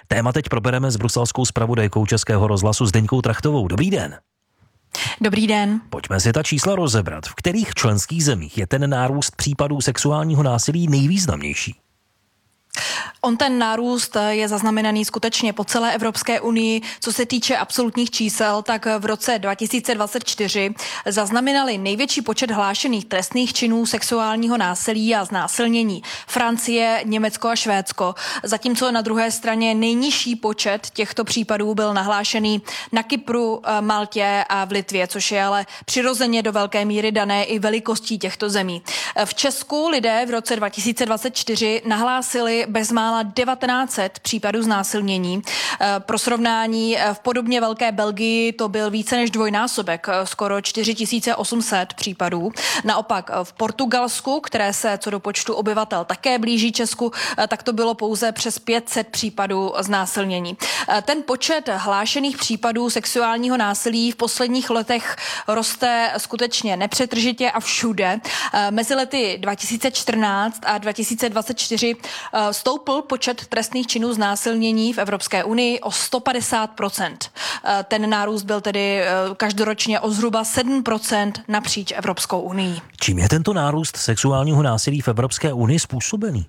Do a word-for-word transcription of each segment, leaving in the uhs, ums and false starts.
Téma teď probereme s bruselskou zpravodajkou Českého rozhlasu Zdeňkou Trachtovou. Dobrý den. Dobrý den. Pojďme si ta čísla rozebrat. V kterých členských zemích je ten nárůst případů sexuálního násilí nejvýznamnější? On ten nárůst je zaznamenaný skutečně po celé Evropské unii. Co se týče absolutních čísel, tak v roce dva tisíce dvacet čtyři zaznamenali největší počet hlášených trestných činů sexuálního násilí a znásilnění Francie, Německo a Švédsko. Zatímco na druhé straně nejnižší počet těchto případů byl nahlášený na Kypru, Maltě a v Litvě, což je ale přirozeně do velké míry dané i velikostí těchto zemí. V Česku lidé v roce dva tisíce dvacet čtyři nahlásili bezmála devatenáct set případů znásilnění. Pro srovnání v podobně velké Belgii to byl více než dvojnásobek, skoro čtyři tisíce osm set případů. Naopak v Portugalsku, které se co do počtu obyvatel také blíží Česku, tak to bylo pouze přes pět set případů znásilnění. Ten počet hlášených případů sexuálního násilí v posledních letech roste skutečně nepřetržitě a všude. Mezi lety dva tisíce čtrnáct a dva tisíce dvacet čtyři stoupl počet trestných činů znásilnění v Evropské unii o sto padesát procent. Ten nárůst byl tedy každoročně o zhruba sedm procent napříč Evropskou unii. Čím je tento nárůst sexuálního násilí v Evropské unii způsobený?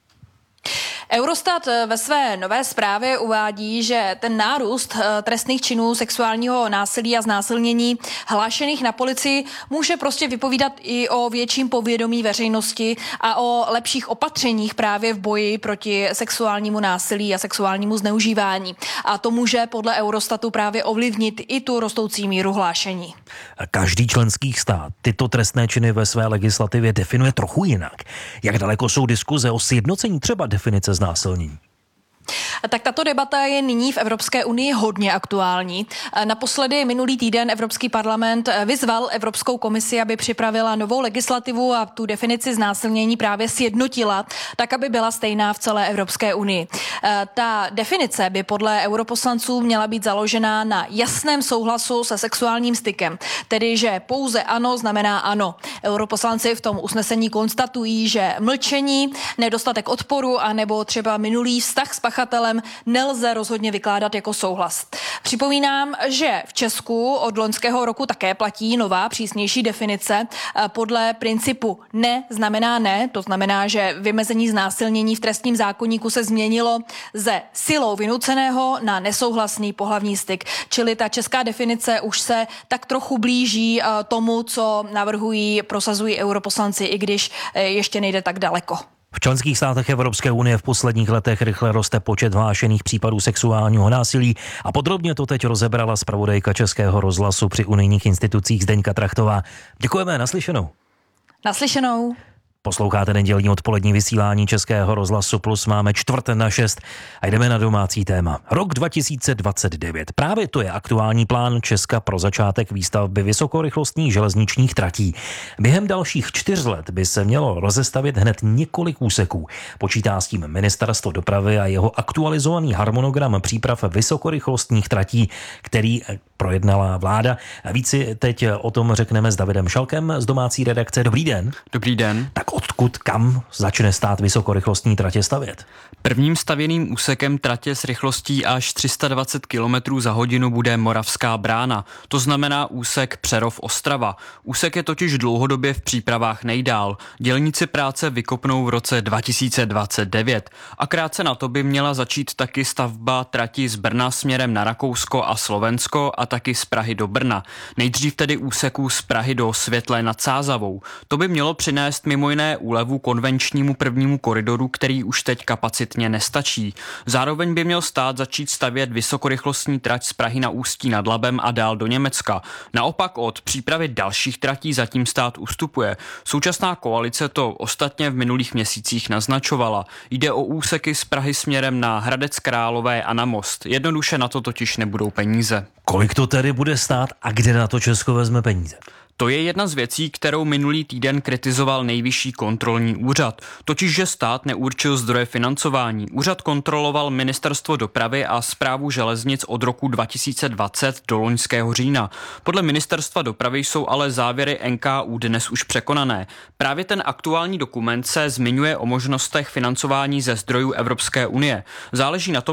Eurostat ve své nové zprávě uvádí, že ten nárůst trestných činů sexuálního násilí a znásilnění hlášených na policii může prostě vypovídat i o větším povědomí veřejnosti a o lepších opatřeních právě v boji proti sexuálnímu násilí a sexuálnímu zneužívání. A to může podle Eurostatu právě ovlivnit i tu rostoucí míru hlášení. Každý členský stát tyto trestné činy ve své legislativě definuje trochu jinak. Jak daleko jsou diskuze o sjednocení třeba definice znásilnění? Tak tato debata je nyní v Evropské unii hodně aktuální. Naposledy minulý týden Evropský parlament vyzval Evropskou komisi, aby připravila novou legislativu a tu definici znásilnění právě sjednotila, tak aby byla stejná v celé Evropské unii. Ta definice by podle europoslanců měla být založená na jasném souhlasu se sexuálním stykem, tedy že pouze ano znamená ano. Europoslanci v tom usnesení konstatují, že mlčení, nedostatek odporu a nebo třeba minulý vztah s pachatelem nelze rozhodně vykládat jako souhlas. Připomínám, že v Česku od loňského roku také platí nová přísnější definice podle principu ne znamená ne, to znamená, že vymezení znásilnění v trestním zákoníku se změnilo ze silou vynuceného na nesouhlasný pohlavní styk, čili ta česká definice už se tak trochu blíží tomu, co navrhují, prosazují europoslanci, i když ještě nejde tak daleko. V členských státech Evropské unie v posledních letech rychle roste počet hlášených případů sexuálního násilí a podrobně to teď rozebrala zpravodajka Českého rozhlasu při unijních institucích Zdeňka Trachtová. Děkujeme, naslyšenou. Naslyšenou. Posloucháte nedělní odpolední vysílání Českého rozhlasu Plus, máme čtvrt na šest a jdeme na domácí téma. Rok dva tisíce dvacet devět. Právě to je aktuální plán Česka pro začátek výstavby vysokorychlostních železničních tratí. Během dalších čtyř let by se mělo rozestavit hned několik úseků. Počítá s tím Ministerstvo dopravy a jeho aktualizovaný harmonogram příprav vysokorychlostních tratí, který projednala vláda. Víc si teď o tom řekneme s Davidem Šalkem z domácí redakce. Dobrý den. Dobrý den. Tak odkud kam začne stát vysokorychlostní tratě stavět? Prvním stavěným úsekem tratě s rychlostí až tři sta dvacet kilometrů za hodinu bude Moravská Brána. To znamená úsek Přerov-Ostrava. Úsek je totiž dlouhodobě v přípravách nejdál. Dělníci práce vykopnou v roce dva tisíce dvacet devět. A krátce na to by měla začít taky stavba trati z Brna směrem na Rakousko a Slovensko a taky z Prahy do Brna. Nejdřív tedy úseků z Prahy do Světlé nad Sázavou. To by mělo přinést mimo jiné úlevu konvenčnímu prvnímu koridoru, který už teď kapacitně nestačí. Zároveň by měl stát začít stavět vysokorychlostní trať z Prahy na Ústí nad Labem a dál do Německa. Naopak od přípravy dalších tratí zatím stát ustupuje. Současná koalice to ostatně v minulých měsících naznačovala. Jde o úseky z Prahy směrem na Hradec Králové a na Most. Jednoduše na to totiž nebudou peníze. Kolik to tedy bude stát a kde na to Česko vezme peníze? To je jedna z věcí, kterou minulý týden kritizoval Nejvyšší kontrolní úřad. Totiž, že stát neurčil zdroje financování. Úřad kontroloval Ministerstvo dopravy a Správu železnic od roku dva tisíce dvacet do loňského října. Podle Ministerstva dopravy jsou ale závěry N K Ú dnes už překonané. Právě ten aktuální dokument se zmiňuje o možnostech financování ze zdrojů Evropské unie. Záleží na tom, kolik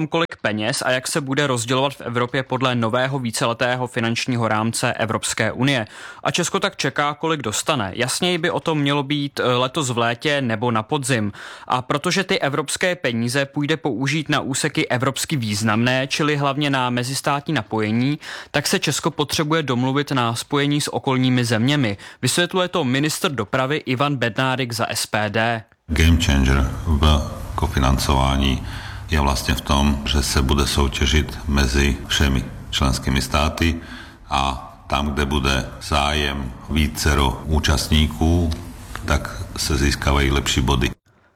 peněz a jak se bude rozdělovat v Evropě podle nového víceletého finančního rámce Evropské unie. A Česko tak čeká, kolik dostane. Jasněji by o tom mělo být letos v létě nebo na podzim. A protože ty evropské peníze půjde použít na úseky evropsky významné, čili hlavně na mezistátní napojení, tak se Česko potřebuje domluvit na spojení s okolními zeměmi. Vysvětluje to ministr dopravy Ivan Bednárik za S P D. Game changer v kofinancování je vlastně v tom, že se bude soutěžit mezi všemi členskými státy a tam, kde bude zájem vícero účastníků, tak se získávají lepší body.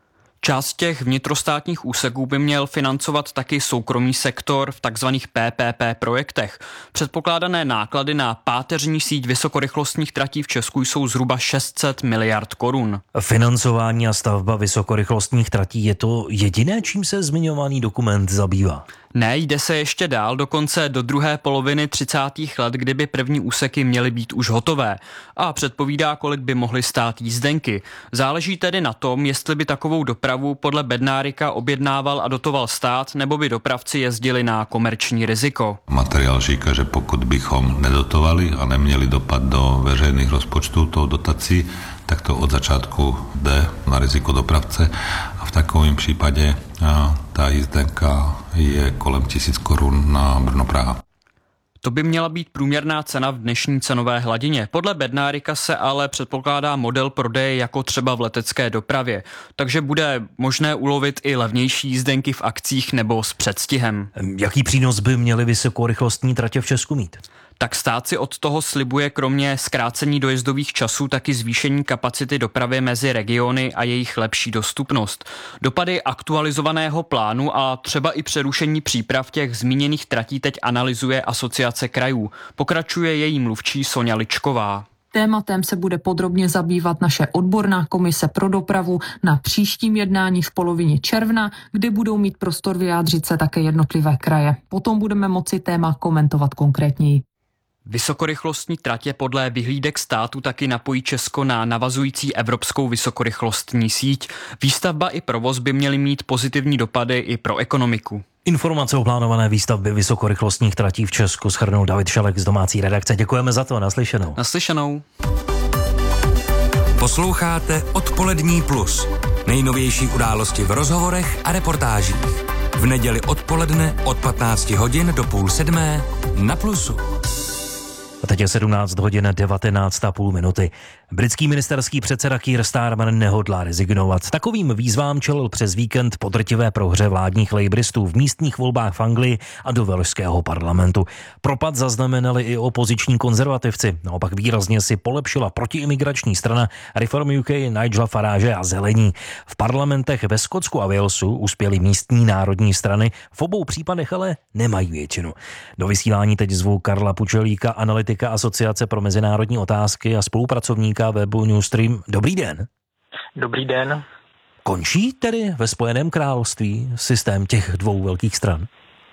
Část těch vnitrostátních úseků by měl financovat taky soukromý sektor v takzvaných P P P projektech. Předpokládané náklady na páteřní síť vysokorychlostních tratí v Česku jsou zhruba šest set miliard korun. Financování a stavba vysokorychlostních tratí je to jediné, čím se zmiňovaný dokument zabývá? Ne, jde se ještě dál, dokonce do druhé poloviny třicátých let, kdyby první úseky měly být už hotové. A předpovídá, kolik by mohly stát jízdenky. Záleží tedy na tom, jestli by takovou dopravu podle Bednárika objednával a dotoval stát, nebo by dopravci jezdili na komerční riziko. Materiál říká, že pokud bychom nedotovali a neměli dopad do veřejných rozpočtů tou dotací, tak to od začátku jde na riziko dopravce a v takovém případě a, ta jízdenka je kolem tisíc korun na Brno-Praha. To by měla být průměrná cena v dnešní cenové hladině. Podle Bednárika se ale předpokládá model prodeje jako třeba v letecké dopravě, takže bude možné ulovit i levnější jízdenky v akcích nebo s předstihem. Jaký přínos by měly vysokorychlostní tratě v Česku mít? Tak stát si od toho slibuje kromě zkrácení dojezdových časů taky zvýšení kapacity dopravy mezi regiony a jejich lepší dostupnost. Dopady aktualizovaného plánu a třeba i přerušení příprav těch zmíněných tratí teď analyzuje Asociace krajů. Pokračuje její mluvčí Soňa Ličková. Tématem se bude podrobně zabývat naše odborná komise pro dopravu na příštím jednání v polovině června, kdy budou mít prostor vyjádřit se také jednotlivé kraje. Potom budeme moci téma komentovat konkrétněji. Vysokorychlostní tratě podle vyhlídek státu taky napojí Česko na navazující evropskou vysokorychlostní síť. Výstavba i provoz by měly mít pozitivní dopady i pro ekonomiku. Informace o plánované výstavbě vysokorychlostních tratí v Česku shrnul David Šalek z domácí redakce. Děkujeme za to, naslyšenou. Naslyšenou. Posloucháte Odpolední plus. Nejnovější události v rozhovorech a reportážích. V neděli odpoledne od patnácti hodin do půl sedmé na Plusu. A teď je sedmnáct hodin devatenáct a půl minuty. Britský ministerský předseda Keir Starmer nehodlá rezignovat. Takovým výzvám čelil přes víkend po drtivé prohře vládních lejbristů v místních volbách v Anglii a do velšského parlamentu. Propad zaznamenali i opoziční konzervativci. Naopak výrazně si polepšila protiimigrační strana Reform U K Nigela Farage a Zelení. V parlamentech ve Skotsku a Walesu uspěly místní národní strany, v obou případech ale nemají většinu. Do vysílání teď zvu Karla Pučelíka, analytika Asociace pro mezinárodní otázky a spolupracovníka webu Newstream. Dobrý den. Dobrý den. Končí tedy ve Spojeném království systém těch dvou velkých stran?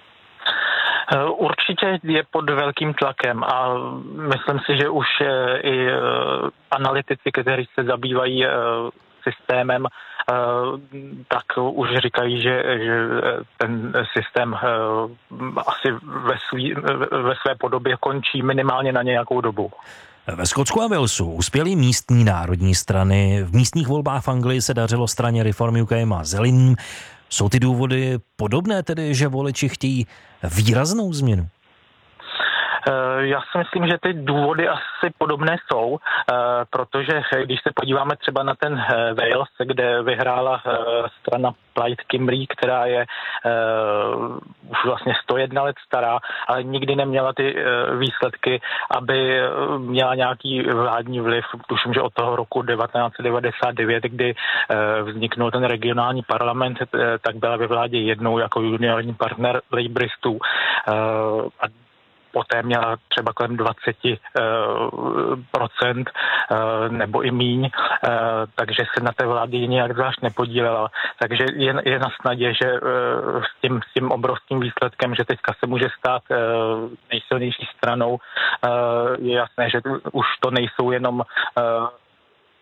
Určitě je pod velkým tlakem a myslím si, že už i analytici, kteří se zabývají systémem, tak už říkají, že, že ten systém asi ve, svý, ve své podobě končí minimálně na nějakou dobu. Ve Skotsku a Walesu uspěly místní národní strany. V místních volbách v Anglii se dařilo straně Reform U K a Zeleným. Jsou ty důvody podobné tedy, že voliči chtějí výraznou změnu? Já si myslím, že ty důvody asi podobné jsou, protože když se podíváme třeba na ten Wales, kde vyhrála strana Plaid Cymru, která je už vlastně sto jedna let stará, ale nikdy neměla ty výsledky, aby měla nějaký vládní vliv. Tuším, že od toho roku devatenáct set devadesát devět, kdy vzniknul ten regionální parlament, tak byla ve vládě jednou jako juniorní partner Labouristů. A poté měla třeba kolem dvacet procent nebo i míň, takže se na té vládě nějak zvlášť nepodílela. Takže je, je na snadě, že s tím, s tím obrovským výsledkem, že teďka se může stát nejsilnější stranou, je jasné, že už to nejsou jenom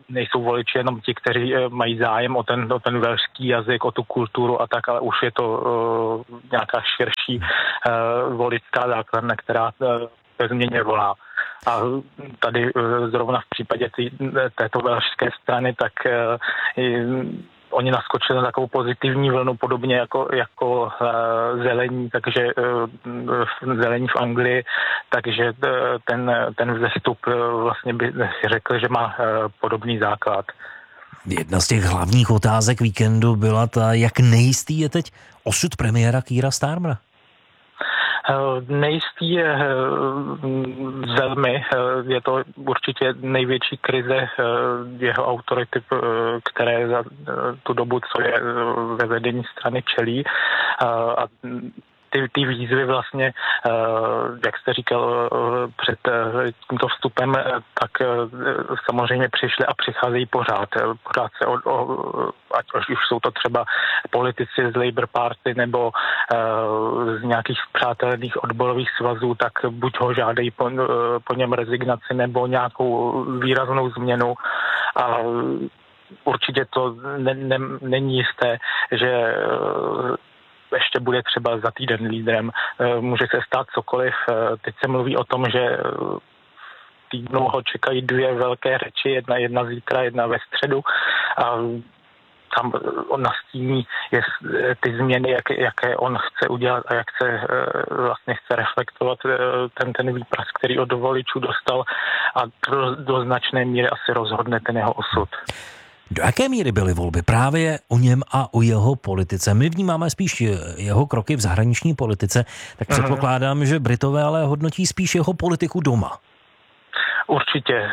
nejsou voliči jenom ti, kteří mají zájem o ten, o ten velšský jazyk, o tu kulturu a tak, ale už je to uh, nějaká širší uh, voličská základna, která uh, ve změně volá. A tady uh, zrovna v případě tý, této velšské strany, tak uh, oni naskočili na takovou pozitivní vlnu, podobně jako, jako uh, zelení, takže uh, zelení v Anglii, takže uh, ten, ten vzestup uh, vlastně by řekl, že má uh, podobný základ. Jedna z těch hlavních otázek víkendu byla ta, jak nejistý je teď osud premiéra Keira Starmera. Nejistý je velmi, je to určitě největší krize jeho autority, které za tu dobu, co je ve vedení strany, čelí. A ty, ty výzvy vlastně, jak jste říkal před tímto vstupem, tak samozřejmě přišly a přicházejí pořád. Pořád se, o, o, ať už jsou to třeba politici z Labour Party nebo z nějakých spřátelených odborových svazů, tak buď ho žádají po, po něm rezignaci nebo nějakou výraznou změnu. A určitě to ne, ne, není jisté, že ještě bude třeba za týden lídrem. Může se stát cokoliv. Teď se mluví o tom, že týdnu ho čekají dvě velké řeči, jedna, jedna zítra, jedna ve středu. A tam on nastíní je, ty změny, jak, jaké on chce udělat a jak se vlastně chce reflektovat ten, ten výpras, který od voličů dostal, a do, do značné míry asi rozhodne ten jeho osud. Do jaké míry byly volby právě o něm a o jeho politice? My vnímáme spíš jeho kroky v zahraniční politice, tak předpokládám, že Britové ale hodnotí spíš jeho politiku doma. Určitě.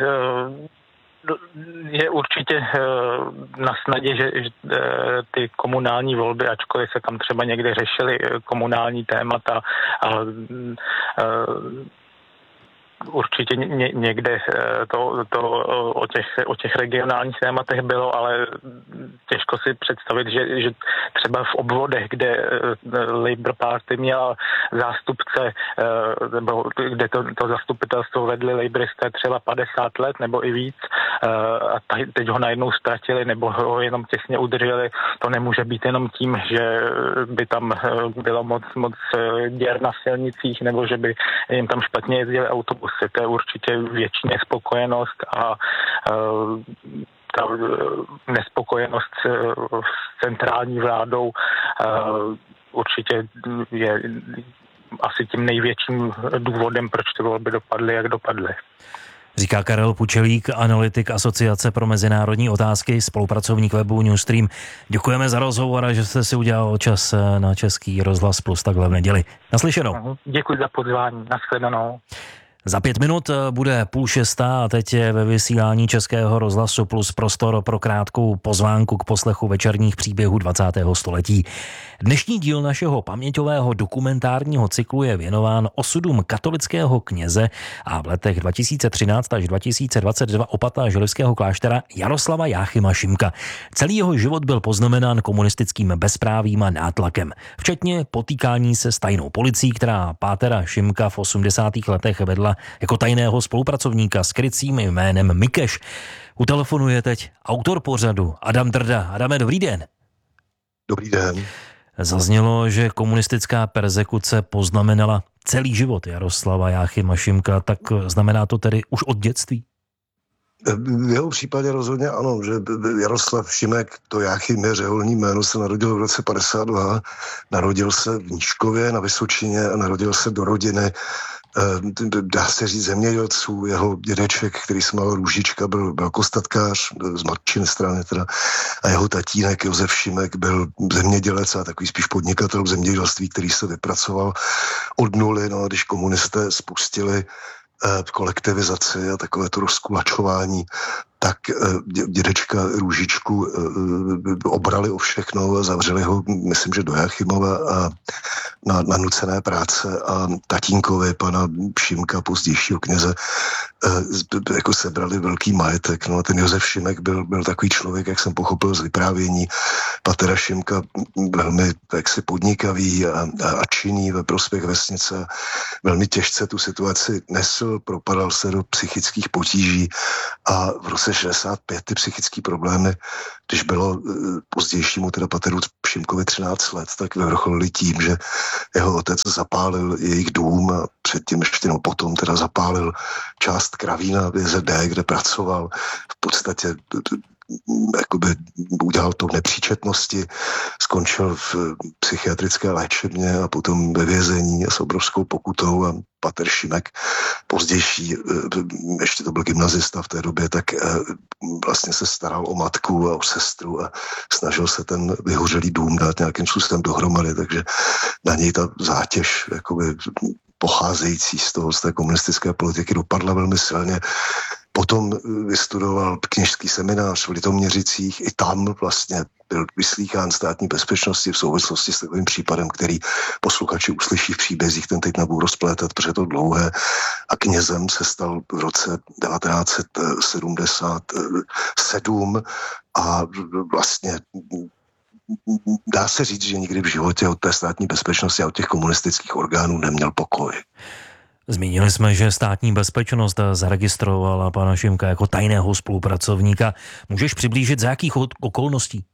Je určitě na snadě, že ty komunální volby, ačkoliv se tam třeba někde řešily komunální témata, ale určitě ně, někde to, to o, těch, o těch regionálních tématech bylo, ale těžko si představit, že, že třeba v obvodech, kde Labour Party měla zástupce, nebo kde to, to zastupitelstvo vedli Labouristé třeba padesát let nebo i víc, a teď ho najednou ztratili nebo ho jenom těsně udrželi, to nemůže být jenom tím, že by tam bylo moc, moc děr na silnicích nebo že by jim tam špatně jezdili autobusy. To je určitě větší nespokojenost a ta nespokojenost s centrální vládou určitě je asi tím největším důvodem, proč ty volby dopadly, jak dopadly. Říká Karel Pučelík, analytik Asociace pro mezinárodní otázky, spolupracovník webu Newstream. Děkujeme za rozhovor a že jste si udělal čas na Český rozhlas Plus takhle v neděli. Naslyšenou. Děkuji za pozvání. Nashledanou. Za pět minut bude půl šestá a teď je ve vysílání Českého rozhlasu Plus prostor pro krátkou pozvánku k poslechu večerních příběhů dvacátého století. Dnešní díl našeho paměťového dokumentárního cyklu je věnován osudům katolického kněze a v letech dva tisíce třináct až dva tisíce dvacet dva opata želivského kláštera Jaroslava Jáchyma Šimka. Celý jeho život byl poznamenán komunistickým bezprávím a nátlakem, včetně potýkání se s tajnou policií, která pátera Šimka v osmdesátých letech vedla jako tajného spolupracovníka s krycím jménem Mikeš. U telefonu je teď autor pořadu Adam Drda. Adame, dobrý den. Dobrý den. Zaznělo, že komunistická perzekuce poznamenala celý život Jaroslava Jáchyma Šimka, tak znamená to tedy už od dětství? V jeho případě rozhodně ano, že Jaroslav Šimek, to Jáchym je řeholní jméno, se narodil v roce padesát dva, narodil se v Nížkově na Vysočině a narodil se do rodiny, dá se říct, zemědělců. Jeho dědeček, který se jmenoval Růžička, byl velkostatkář z matčiny strany teda, a jeho tatínek Josef Šimek byl zemědělec a takový spíš podnikatel v zemědělství, který se vypracoval od nuly, no a když komunisté spustili kolektivizaci a takové to rozkulačování, tak dědečka Růžičku obrali o všechno a zavřeli ho, myslím, že do Jáchymova a na, na nucené práce a tatínkovi pana Šimka, pozdějšího kněze, jako sebrali velký majetek. No a ten Josef Šimek byl, byl takový člověk, jak jsem pochopil z vyprávění Patera Šimka, velmi jaksi podnikavý a, a, a činný ve prospěch vesnice. Velmi těžce tu situaci nesl, propadal se do psychických potíží a v roce šedesát pět ty psychické problémy, když bylo pozdějšímu teda Pateru Šimkovi třináct let, tak vyvrcholili tím, že jeho otec zapálil jejich dům a předtím ještě no, potom teda zapálil část Kravína v J Z D, kde pracoval. V podstatě jakoby udělal to v nepříčetnosti, skončil v psychiatrické léčebně a potom ve vězení a s obrovskou pokutou a Pater Šimek, pozdější, ještě to byl gymnazista v té době, tak vlastně se staral o matku a o sestru a snažil se ten vyhořelý dům dát nějakým způsobem dohromady, takže na něj ta zátěž jakoby pocházející z toho, z té komunistické politiky dopadla velmi silně. Potom vystudoval kněžský seminář v Litoměřicích, i tam vlastně byl vyslýchán státní bezpečnosti v souvislosti s takovým případem, který posluchači uslyší v příbězích, ten teď nebudu rozplétat, protože je to dlouhé. A knězem se stal v roce devatenáct set sedmdesát sedm a vlastně dá se říct, že nikdy v životě od té státní bezpečnosti a od těch komunistických orgánů neměl pokoj. Zmínili jsme, že státní bezpečnost zaregistrovala pana Šimka jako tajného spolupracovníka. Můžeš přiblížit, za jakých okolností?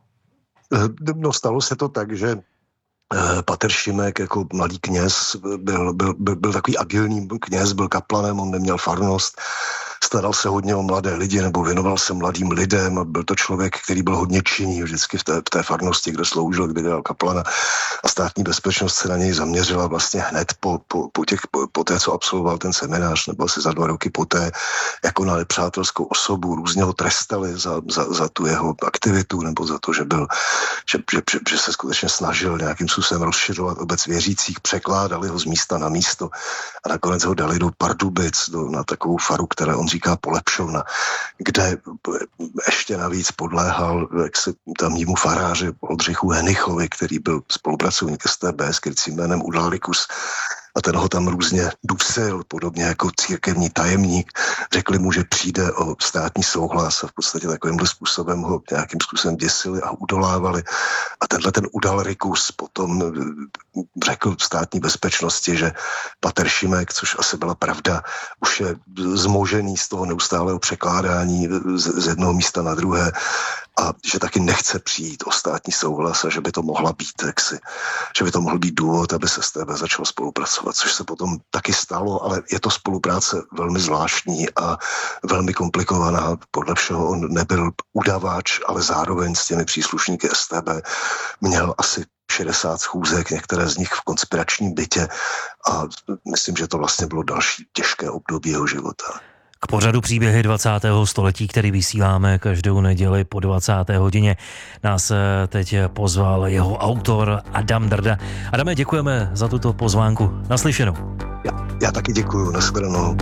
No, stalo se to tak, že Pater Šimek jako mladý kněz byl, byl, byl, byl takový agilní kněz, byl kaplanem, on neměl farnost, staral se hodně o mladé lidi nebo věnoval se mladým lidem a byl to člověk, který byl hodně činný vždycky v té, v té farnosti, kde sloužil, kde dělal kaplana a státní bezpečnost se na něj zaměřila vlastně hned po, po, po, těch, po, po té, co absolvoval ten seminář, nebo asi za dva roky poté, jako na nepřátelskou osobu, různě ho trestali za, za, za tu jeho aktivitu nebo za to, že byl, že, že, že, že se skutečně snažil nějakým způsobem rozšiřovat obec věřících, překládali ho z místa na místo a nakonec ho dali do Pardubic, do, na takovou faru, které on říká Polepšovna, kde ještě navíc podléhal jak se tamnímu faráři Oldřichu Henichovi, který byl spolupracovník S T B s krycím jménem Udalikus. A ten ho tam různě dusil, podobně jako církevní tajemník. Řekli mu, že přijde o státní souhlas a v podstatě takovýmhle způsobem ho nějakým způsobem děsili a udolávali. A tenhle ten Udalrikus potom řekl státní bezpečnosti, že Pater Šimek, což asi byla pravda, už je zmožený z toho neustálého překládání z jednoho místa na druhé a že taky nechce přijít o státní souhlas a že by to mohla být jaksi, že by to mohl být důvod, aby se S T B začal spolupracovat, což se potom taky stalo, ale je to spolupráce velmi zvláštní a velmi komplikovaná. Podle všeho on nebyl udavač, ale zároveň s těmi příslušníky S T B měl asi šedesát schůzek, některé z nich v konspiračním bytě a myslím, že to vlastně bylo další těžké období jeho života. K pořadu Příběhy dvacátého století, který vysíláme každou neděli po dvacáté hodině, nás teď pozval jeho autor Adam Drda. Adame, děkujeme za tuto pozvánku. Naslyšenou. Já, já taky děkuju. Nashledanou.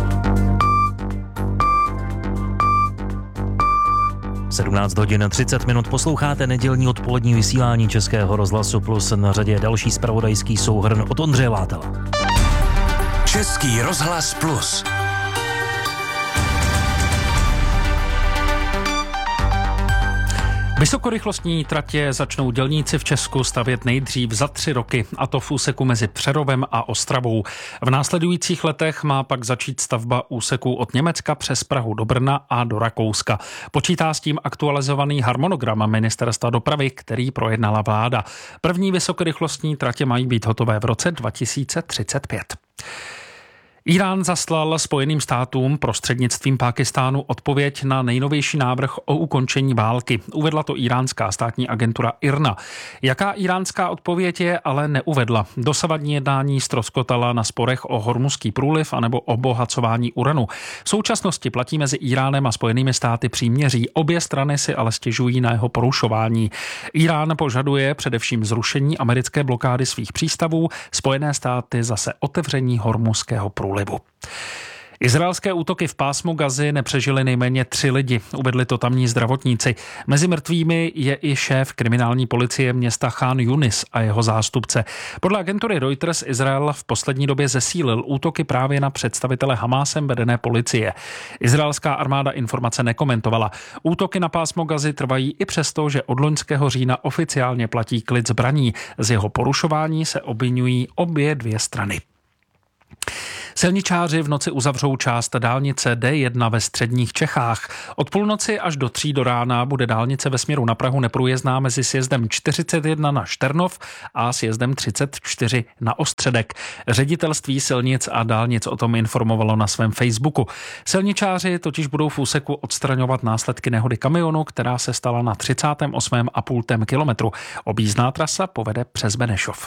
sedmnáct hodin třicet minut posloucháte nedělní odpolední vysílání Českého rozhlasu Plus, na řadě další zpravodajský souhrn od Ondřeje Látela. Český rozhlas Plus. Vysokorychlostní tratě začnou dělníci v Česku stavět nejdřív za tři roky, a to v úseku mezi Přerovem a Ostravou. V následujících letech má pak začít stavba úseku od Německa přes Prahu do Brna a do Rakouska. Počítá s tím aktualizovaný harmonogram Ministerstva dopravy, který projednala vláda. První vysokorychlostní tratě mají být hotové v roce dva tisíce třicet pět. Irán zaslal Spojeným státům prostřednictvím Pákistánu odpověď na nejnovější návrh o ukončení války. Uvedla to iránská státní agentura I R N A. Jaká iránská odpověď je, ale neuvedla. Dosavadní jednání ztroskotala na sporech o Hormuzský průliv anebo obohacování uranu. V současnosti platí mezi Iránem a Spojenými státy příměří. Obě strany si ale stěžují na jeho porušování. Irán požaduje především zrušení americké blokády svých přístavů, Spojené státy zase otevření Hormuzského průlivu. Izraelské útoky v pásmu Gazy nepřežili nejméně tři lidi, uvedli to tamní zdravotníci. Mezi mrtvými je i šéf kriminální policie města Chan Yunis a jeho zástupce. Podle agentury Reuters Izrael v poslední době zesílil útoky právě na představitele Hamásem vedené policie. Izraelská armáda informace nekomentovala. Útoky na pásmo Gazy trvají i přesto, že od loňského října oficiálně platí klid zbraní. Z jeho porušování se obviňují obě dvě strany. Silničáři v noci uzavřou část dálnice D jedna ve středních Čechách. Od půlnoci až do tří do rána bude dálnice ve směru na Prahu neprůjezdná mezi sjezdem čtyřicet jedna na Šternov a sjezdem třicet čtyři na Ostředek. Ředitelství silnic a dálnic o tom informovalo na svém Facebooku. Silničáři totiž budou v úseku odstraňovat následky nehody kamionu, která se stala na třicátém osmém a půl kilometru. Objízdná trasa povede přes Benešov.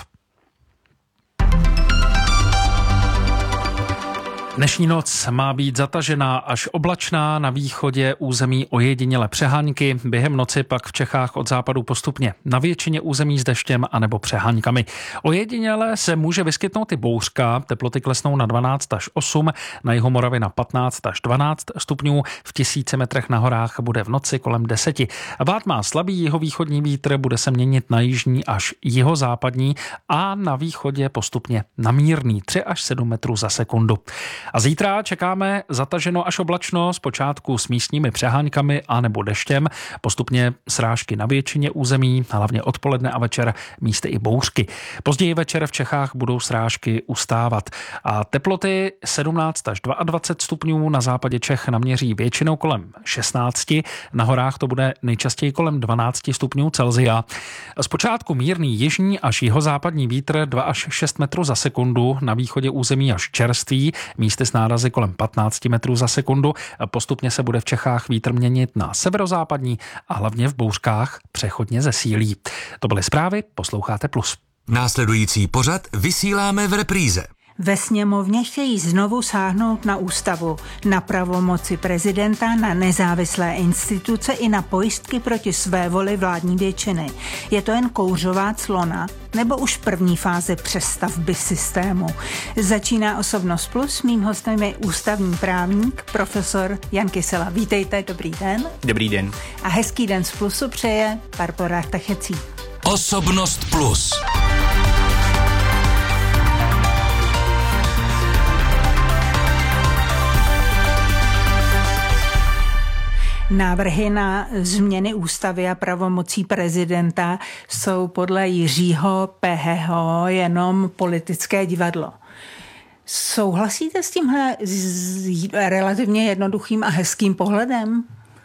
Dnešní noc má být zatažená až oblačná, na východě území ojediněle přehánky, během noci pak v Čechách od západu postupně na většině území s deštěm anebo přehánkami. Ojediněle se může vyskytnout i bouřka, teploty klesnou na dvanáct až osm, na jihu Moravy na patnáct až dvanáct stupňů, v tisíci metrech na horách bude v noci kolem deseti. Vát má slabý jihovýchodní vítr, bude se měnit na jižní až jihozápadní a na východě postupně na mírný tři až sedm metrů za sekundu. A zítra čekáme zataženo až oblačno, zpočátku s místními přeháňkami a nebo deštěm, postupně srážky na většině území, hlavně odpoledne a večer místy i bouřky. Později večer v Čechách budou srážky ustávat a teploty sedmnáct až dvacet dva stupňů, na západě Čech naměří většinou kolem šestnáct, na horách to bude nejčastěji kolem dvanáct stupňů Celsia. Zpočátku mírný jižní až jihozápadní vítr dva až šest metrů za sekundu, na východě území až čerstvý, místy s nárazy kolem patnáct metrů za sekundu. Postupně se bude v Čechách vítr měnit na severozápadní a hlavně v bouřkách přechodně zesílí. To byly zprávy, posloucháte Plus. Následující pořad vysíláme v repríze. Ve sněmovně chtějí znovu sáhnout na ústavu, na pravomoci prezidenta, na nezávislé instituce i na pojistky proti své voli vládní většiny. Je to jen kouřová clona, nebo už první fáze přestavby systému? Začíná Osobnost Plus, mým hostem je ústavní právník, profesor Jan Kysela. Vítejte, dobrý den. Dobrý den. A hezký den z Plusu přeje Barbora Tachecí. Osobnost Plus. Návrhy na změny ústavy a pravomocí prezidenta jsou podle Jiřího Peheho jenom politické divadlo. Souhlasíte s tímhle relativně jednoduchým a hezkým pohledem?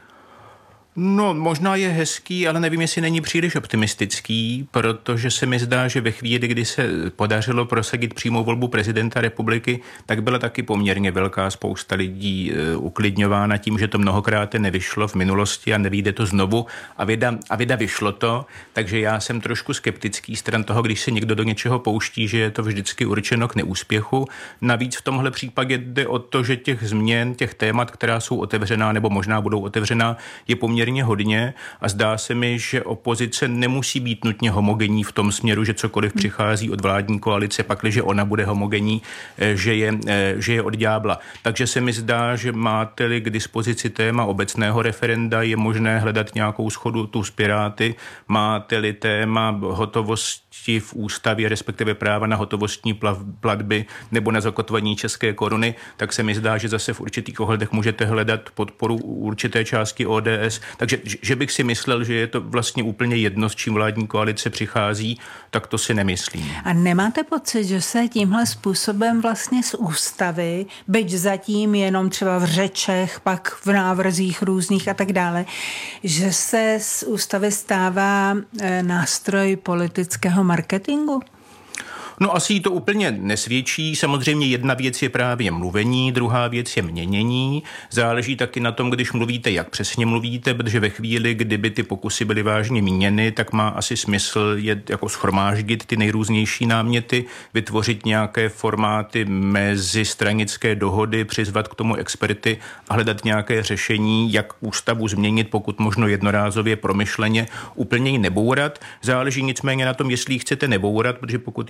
No, možná je hezký, ale nevím, jestli není příliš optimistický, protože se mi zdá, že ve chvíli, kdy se podařilo prosadit přímou volbu prezidenta republiky, tak byla taky poměrně velká spousta lidí e, uklidňována tím, že to mnohokrát nevyšlo v minulosti a nevyjde to znovu a věda, a věda vyšlo to, takže já jsem trošku skeptický stran toho, když se někdo do něčeho pouští, že je to vždycky určeno k neúspěchu. Navíc v tomhle případě jde o to, že těch změn, těch témat, která jsou otevřená nebo možná budou otevřená, je poměrně hodně a zdá se mi, že opozice nemusí být nutně homogenní v tom směru, že cokoliv přichází od vládní koalice, pakliže ona bude homogenní, že je, že je od ďábla. Takže se mi zdá, že máte-li k dispozici téma obecného referenda, je možné hledat nějakou schodu tu s Piráty, máte-li téma hotovosti v ústavě, respektive práva na hotovostní platby nebo na zakotvení české koruny, tak se mi zdá, že zase v určitých ohledech můžete hledat podporu určité části O D S. Takže, že bych si myslel, že je to vlastně úplně jedno, s čím vládní koalice přichází, tak to si nemyslím. A nemáte pocit, že se tímhle způsobem vlastně z ústavy, byť zatím jenom třeba v řečech, pak v návrzích různých a tak dále, že se z ústavy stává nástroj politického marketingu? No asi to úplně nesvědčí. Samozřejmě jedna věc je právě mluvení, druhá věc je měnění. Záleží taky na tom, když mluvíte, jak přesně mluvíte, protože ve chvíli, kdyby ty pokusy byly vážně míněny, tak má asi smysl je jako shromáždit ty nejrůznější náměty, vytvořit nějaké formáty mezi stranické dohody, přizvat k tomu experty a hledat nějaké řešení, jak ústavu změnit, pokud možno jednorázově, promyšleně, úplně ji nebourat. Záleží nicméně na tom, jestli ji chcete nebourat, protože pokud ji chcete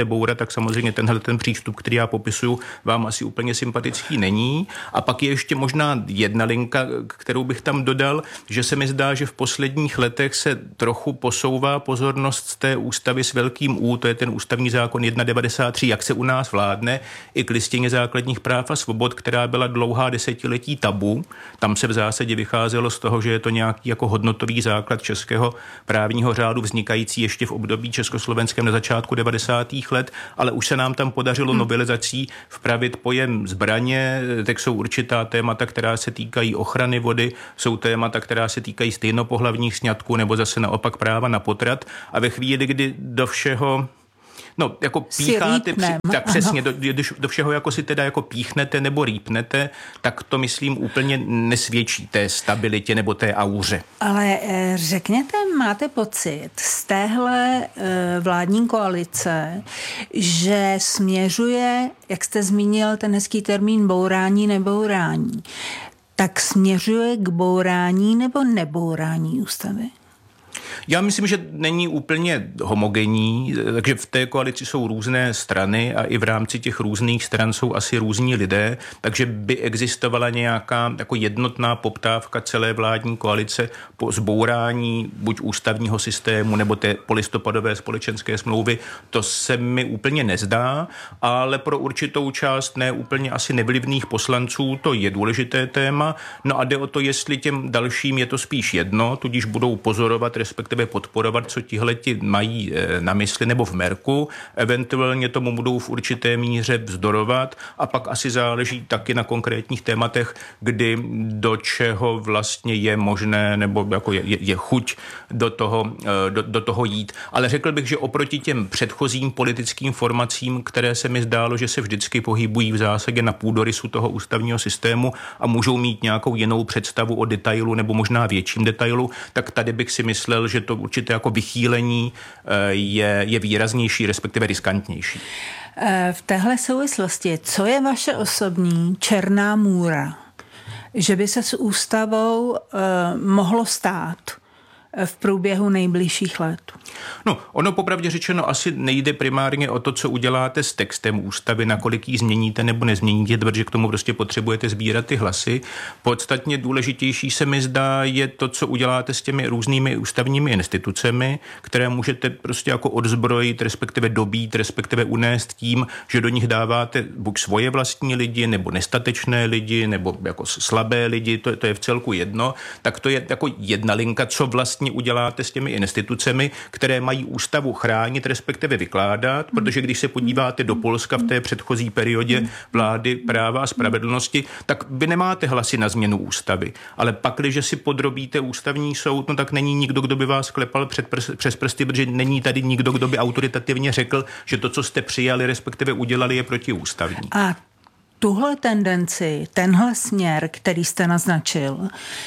bourat, tak samozřejmě tenhle ten přístup, který já popisuju, vám asi úplně sympatický není. A pak je ještě možná jedna linka, kterou bych tam dodal, že se mi zdá, že v posledních letech se trochu posouvá pozornost z té ústavy s velkým U, to je ten ústavní zákon jedna devadesát tři, jak se u nás vládne, i k listině základních práv a svobod, která byla dlouhá desetiletí tabu. Tam se v zásadě vycházelo z toho, že je to nějaký jako hodnotový základ českého právního řádu vznikající ještě v období československém na začátku devadesátých let, ale už se nám tam podařilo novelizací vpravit pojem zbraně, tak jsou určitá témata, která se týkají ochrany vody, jsou témata, která se týkají stejnopohlavních sňatků nebo zase naopak práva na potrat. A ve chvíli, kdy do všeho No, jako pícháte, při, tak přesně, do, když do všeho jako si teda jako píchnete nebo rýpnete, tak to myslím úplně nesvědčí té stabilitě nebo té auře. Ale řekněte, máte pocit z téhle vládní koalice, že směřuje, jak jste zmínil ten hezký termín bourání nebourání, tak směřuje k bourání nebo nebourání ústavy? Já myslím, že není úplně homogenní, takže v té koalici jsou různé strany a i v rámci těch různých stran jsou asi různí lidé, takže by existovala nějaká jako jednotná poptávka celé vládní koalice po zbourání buď ústavního systému nebo té polistopadové společenské smlouvy. To se mi úplně nezdá, ale pro určitou část ne úplně asi nevlivných poslanců to je důležité téma. No a jde o to, jestli těm dalším je to spíš jedno, tudíž budou pozorovat, respektive podporovat, co tihleti mají na mysli nebo v merku, eventuálně tomu budou v určité míře vzdorovat a pak asi záleží taky na konkrétních tématech, kdy do čeho vlastně je možné nebo jako je, je chuť do toho, do, do toho jít. Ale řekl bych, že oproti těm předchozím politickým formacím, které se mi zdálo, že se vždycky pohybují v zásadě na půdorysu toho ústavního systému a můžou mít nějakou jinou představu o detailu nebo možná větším detailu, tak tady bych si myslel, že to určité jako vychýlení je, je výraznější, respektive riskantnější. V téhle souvislosti, co je vaše osobní černá můra, že by se s ústavou eh, mohlo stát v průběhu nejbližších let? No, ono popravdě řečeno asi nejde primárně o to, co uděláte s textem ústavy, nakolik ji změníte nebo nezměníte, protože k tomu prostě potřebujete sbírat ty hlasy. Podstatně důležitější se mi zdá je to, co uděláte s těmi různými ústavními institucemi, které můžete prostě jako odzbrojit, respektive dobít, respektive unést tím, že do nich dáváte buď svoje vlastní lidi, nebo nestatečné lidi, nebo jako slabé lidi, to, to je v celku jedno, tak to je jako jedna linka, co vlastně uděláte s těmi institucemi, které mají ústavu chránit, respektive vykládat, protože když se podíváte do Polska v té předchozí periodě vlády práva a spravedlnosti, tak vy nemáte hlasy na změnu ústavy. Ale pak, když si podrobíte ústavní soud, no tak není nikdo, kdo by vás klepal před prs- přes prsty, protože není tady nikdo, kdo by autoritativně řekl, že to, co jste přijali, respektive udělali, je protiústavní. A tuhle tendenci, tenhle směr, který jste naznačil,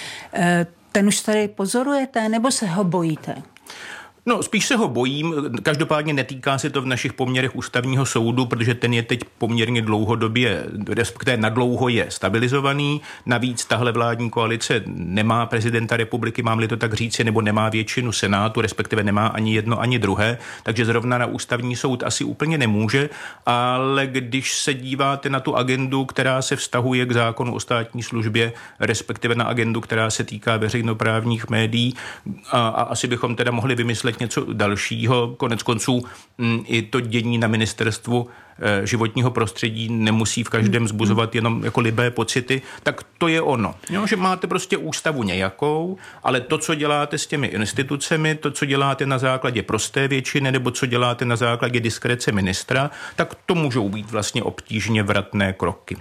ten už tady pozorujete, nebo se ho bojíte? No, spíš se ho bojím. Každopádně netýká se to v našich poměrech ústavního soudu, protože ten je teď poměrně dlouhodobě, respektive nadlouho je stabilizovaný. Navíc tahle vládní koalice nemá prezidenta republiky, mám-li to tak říci, nebo nemá většinu senátu, respektive nemá ani jedno, ani druhé, takže zrovna na ústavní soud asi úplně nemůže, ale když se díváte na tu agendu, která se vztahuje k zákonu o státní službě, respektive na agendu, která se týká veřejnoprávních médií, a, a asi bychom teda mohli vymyslet něco dalšího. Konec konců m, i to dění na ministerstvu e, životního prostředí nemusí v každém vzbuzovat jenom jako libé pocity, tak to je ono. Jo, že máte prostě ústavu nějakou, ale to, co děláte s těmi institucemi, to, co děláte na základě prosté většiny, nebo co děláte na základě diskrece ministra, tak to můžou být vlastně obtížně vratné kroky.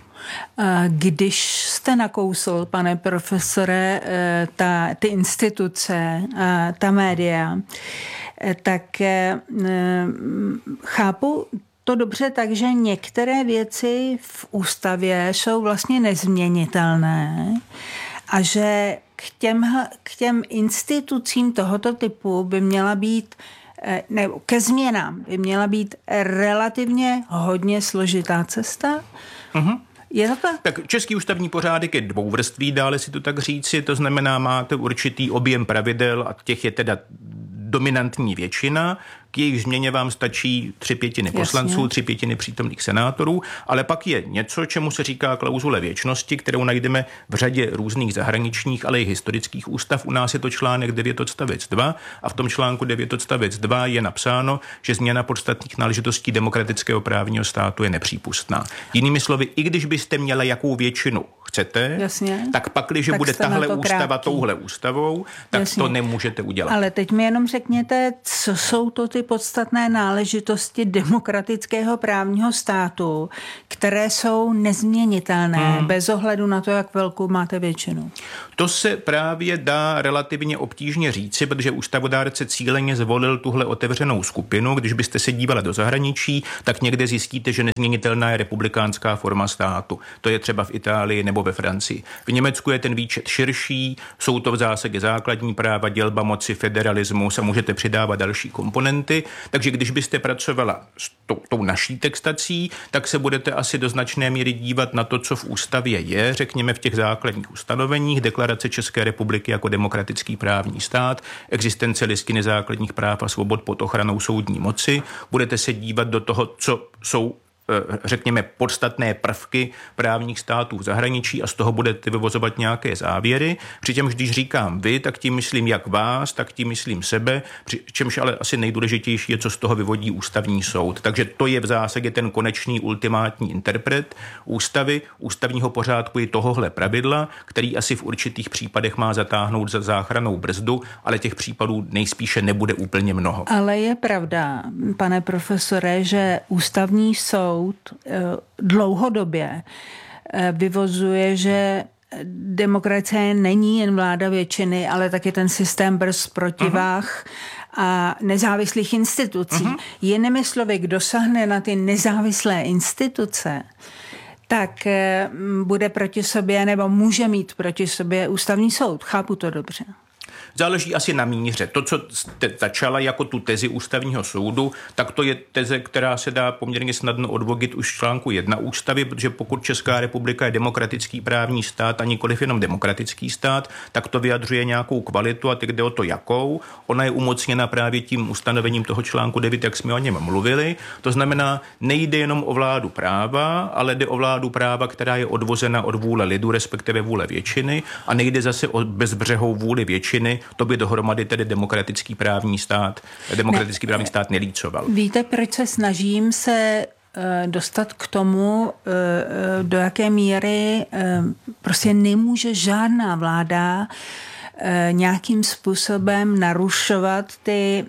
Když jste nakousl, pane profesore, ta, ty instituce, ta média, tak chápu to dobře tak, že některé věci v ústavě jsou vlastně nezměnitelné a že k těm, k těm institucím tohoto typu by měla být nebo ke změnám by měla být relativně hodně složitá cesta. Uh-huh. Je to tak? Tak český ústavní pořádek je dvouvrství, dále si to tak říci, to znamená, máte určitý objem pravidel a těch je teda dominantní většina, k jejich změně vám stačí tři pětiny poslanců, Jasně. tři pětiny přítomných senátorů, ale pak je něco, čemu se říká klauzule věčnosti, kterou najdeme v řadě různých zahraničních, ale i historických ústav. U nás je to článek devět odstavec dva a v tom článku devět odstavec dva je napsáno, že změna podstatných náležitostí demokratického právního státu je nepřípustná. Jinými slovy, i když byste měla jakou většinu chcete, Jasně. tak pakliže tak bude tahle ústava krátký. touhle ústavou, tak Jasně. to nemůžete udělat. Ale teď mi jenom řekněte, co jsou to ty podstatné náležitosti demokratického právního státu, které jsou nezměnitelné, hmm. bez ohledu na to, jak velkou máte většinu. To se právě dá relativně obtížně říci, protože ústavodárce cíleně zvolil tuhle otevřenou skupinu. Když byste se dívala do zahraničí, tak někde zjistíte, že nezměnitelná je republikánská forma státu. To je třeba v Itálii nebo ve Francii. V Německu je ten výčet širší, jsou to v zásadě základní práva, dělba moci, federalismus a můžete přidávat další komponenty. Takže když byste pracovala s tou, tou naší textací, tak se budete asi do značné míry dívat na to, co v ústavě je, řekněme v těch základních ustanoveních, deklarace České republiky jako demokratický právní stát, existence listiny základních práv a svobod pod ochranou soudní moci. Budete se dívat do toho, co jsou řekněme, podstatné prvky právních států v zahraničí a z toho budete vyvozovat nějaké závěry. Přičemž když říkám vy, tak tím myslím jak vás, tak tím myslím sebe, přičemž ale asi nejdůležitější je, co z toho vyvodí ústavní soud. Takže to je v zásadě ten konečný ultimátní interpret ústavy, ústavního pořádku i tohohle pravidla, který asi v určitých případech má zatáhnout za záchrannou brzdu, ale těch případů nejspíše nebude úplně mnoho. Ale je pravda, pane profesore, že ústavní soud dlouhodobě vyvozuje, že demokracie není jen vláda většiny, ale taky ten systém brzd protivách uh-huh. a nezávislých institucí. Uh-huh. Jinými slovy, kdo sahne na ty nezávislé instituce, tak bude proti sobě nebo může mít proti sobě ústavní soud. Chápu to dobře. Záleží asi na míře. To, co jste začala jako tu tezi ústavního soudu, tak to je teze, která se dá poměrně snadno odvodit už v článku jedna ústavy, protože pokud Česká republika je demokratický právní stát a nikoliv jenom demokratický stát, tak to vyjadřuje nějakou kvalitu a teď jde o to jakou. Ona je umocněna právě tím ustanovením toho článku devět, jak jsme o něm mluvili. To znamená, nejde jenom o vládu práva, ale jde o vládu práva, která je odvozena od vůle lidu, respektive vůle většiny, a nejde zase o bezbřehou vůli většiny. To by dohromady tedy demokratický právní stát, demokratický ne, právní stát nelícoval. Víte, proč se snažím se dostat k tomu, do jaké míry prostě nemůže žádná vláda nějakým způsobem narušovat ty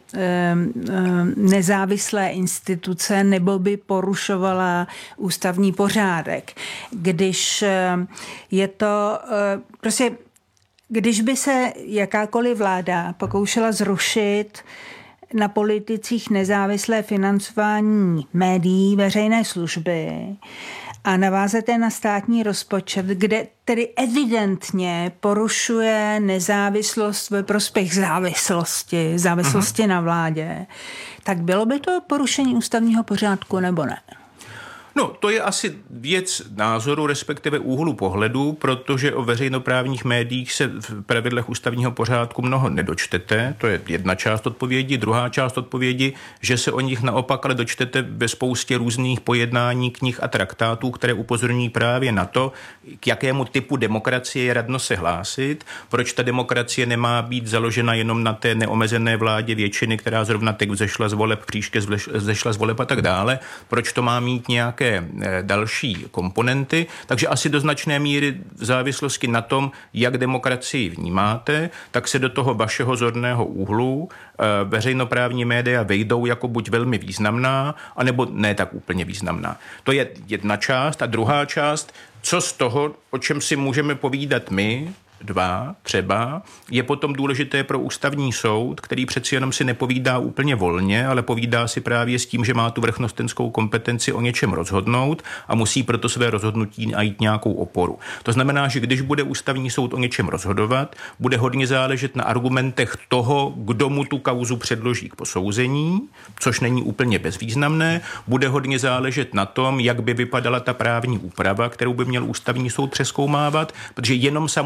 nezávislé instituce nebo by porušovala ústavní pořádek. Když je to prostě Když by se jakákoliv vláda pokoušela zrušit na politicích nezávislé financování médií, veřejné služby a navázat je na státní rozpočet, kde tedy evidentně porušuje nezávislost ve prospěch závislosti, závislosti uh-huh. na vládě, tak bylo by to porušení ústavního pořádku nebo ne? No, to je asi věc názoru, respektive úhlu pohledu, protože o veřejnoprávních médiích se v pravidlech ústavního pořádku mnoho nedočtete. To je jedna část odpovědi. Druhá část odpovědi, že se o nich naopak ale dočtete ve spoustě různých pojednání, knih a traktátů, které upozorňují právě na to, k jakému typu demokracie je radno se hlásit, proč ta demokracie nemá být založena jenom na té neomezené vládě většiny, která zrovna teď vzešla z voleb, příště vzešla z voleb a tak dále, proč to má mít nějaké další komponenty, takže asi do značné míry v závislosti na tom, jak demokracii vnímáte, tak se do toho vašeho zorného úhlu veřejnoprávní média vejdou jako buď velmi významná, anebo ne tak úplně významná. To je jedna část a druhá část, co z toho, o čem si můžeme povídat my, dva třeba, je potom důležité pro ústavní soud, který přeci jenom si nepovídá úplně volně, ale povídá si právě s tím, že má tu vrchnostenskou kompetenci o něčem rozhodnout a musí proto své rozhodnutí najít nějakou oporu. To znamená, že když bude ústavní soud o něčem rozhodovat, bude hodně záležet na argumentech toho, kdo mu tu kauzu předloží k posouzení, což není úplně bezvýznamné, bude hodně záležet na tom, jak by vypadala ta právní úprava, kterou by měl ústavní soud přezkoumávat, protože jenom samotný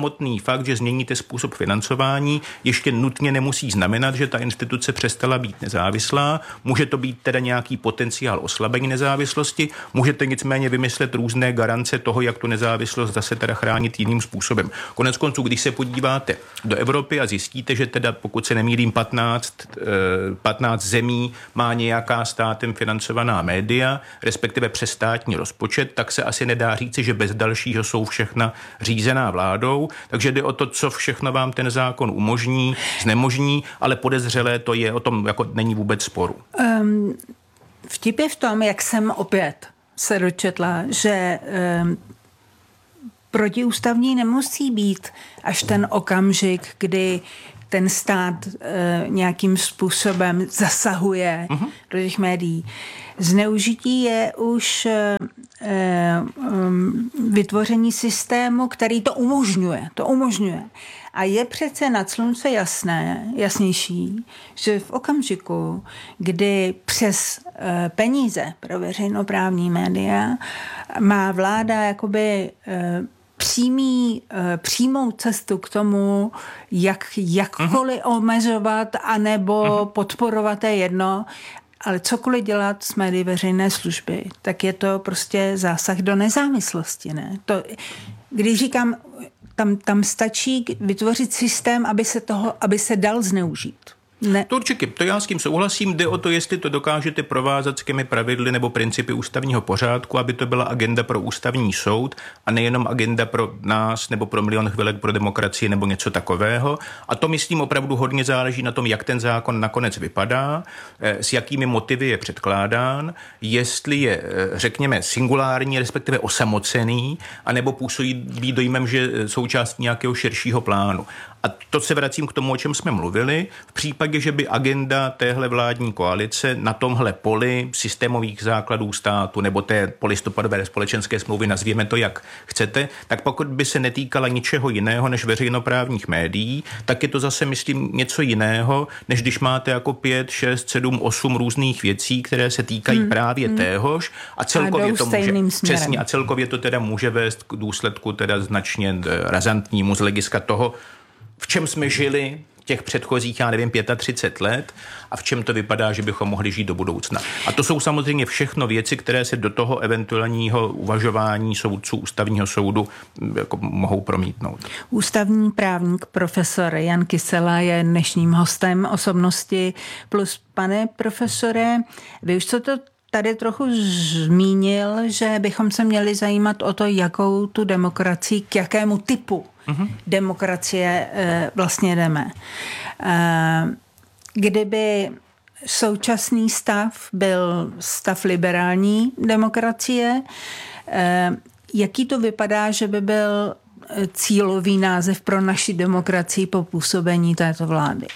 fakt, že změníte způsob financování, ještě nutně nemusí znamenat, že ta instituce přestala být nezávislá. Může to být teda nějaký potenciál oslabení nezávislosti, můžete nicméně vymyslet různé garance toho, jak tu nezávislost zase teda chránit jiným způsobem. Konec konců, když se podíváte do Evropy a zjistíte, že teda pokud se nemýlím patnáct, patnáct zemí má nějaká státem financovaná média, respektive přes státní rozpočet, tak se asi nedá říci, že bez dalšího jsou všechna řízená vládou, takže jde o to, co všechno vám ten zákon umožní, znemožní, ale podezřelé to je, o tom jako není vůbec sporu. Um, vtip je v tom, jak jsem opět se dočetla, že um, protiústavní nemusí být až ten okamžik, kdy ten stát e, nějakým způsobem zasahuje uh-huh. do těch médií. Zneužití je už e, e, vytvoření systému, který to umožňuje. To umožňuje. A je přece nad slunce jasné, jasnější, že v okamžiku, kdy přes e, peníze pro veřejnoprávní média má vláda jakoby e, přímý, přímou cestu k tomu, jak jakkoliv uh-huh. omezovat anebo uh-huh. podporovat, je jedno, ale cokoliv dělat s médií veřejné služby, tak je to prostě zásah do nezávislosti. Ne? To, když říkám, tam, tam stačí vytvořit systém, aby se, toho, aby se dal zneužít. Ne. To určitě, to já s tím souhlasím, jde o to, jestli to dokážete provázat s těmi pravidly nebo principy ústavního pořádku, aby to byla agenda pro ústavní soud a nejenom agenda pro nás nebo pro milion chvilek pro demokracii nebo něco takového. A to, myslím, opravdu hodně záleží na tom, jak ten zákon nakonec vypadá, s jakými motivy je předkládán, jestli je, řekněme, singulární, respektive osamocený, anebo působí dojmem, že součástí nějakého širšího plánu. A to se vracím k tomu, o čem jsme mluvili. V případě, že by agenda téhle vládní koalice na tomhle poli systémových základů státu nebo té polistopadové společenské smlouvy, nazvěme to jak chcete, tak pokud by se netýkala ničeho jiného než veřejnoprávních médií, tak je to zase, myslím, něco jiného, než když máte jako pět, šest, sedm, osm různých věcí, které se týkají hmm. právě hmm. téhož a celkově a to může přesně a celkově to teda může vést k důsledku teda značně razantnímu z hlediska toho, v čem jsme žili těch předchozích, já nevím, třicet pět let a v čem to vypadá, že bychom mohli žít do budoucna. A to jsou samozřejmě všechno věci, které se do toho eventuálního uvažování soudců ústavního soudu jako mohou promítnout. Ústavní právník profesor Jan Kysela je dnešním hostem Osobnosti plus. Pane profesore, vy už co to tady trochu zmínil, že bychom se měli zajímat o to, jakou tu demokracii, k jakému typu uh-huh. demokracie e, vlastně jdeme. E, kdyby současný stav byl stav liberální demokracie, e, jaký to vypadá, že by byl cílový název pro naši demokracii po působení této vlády?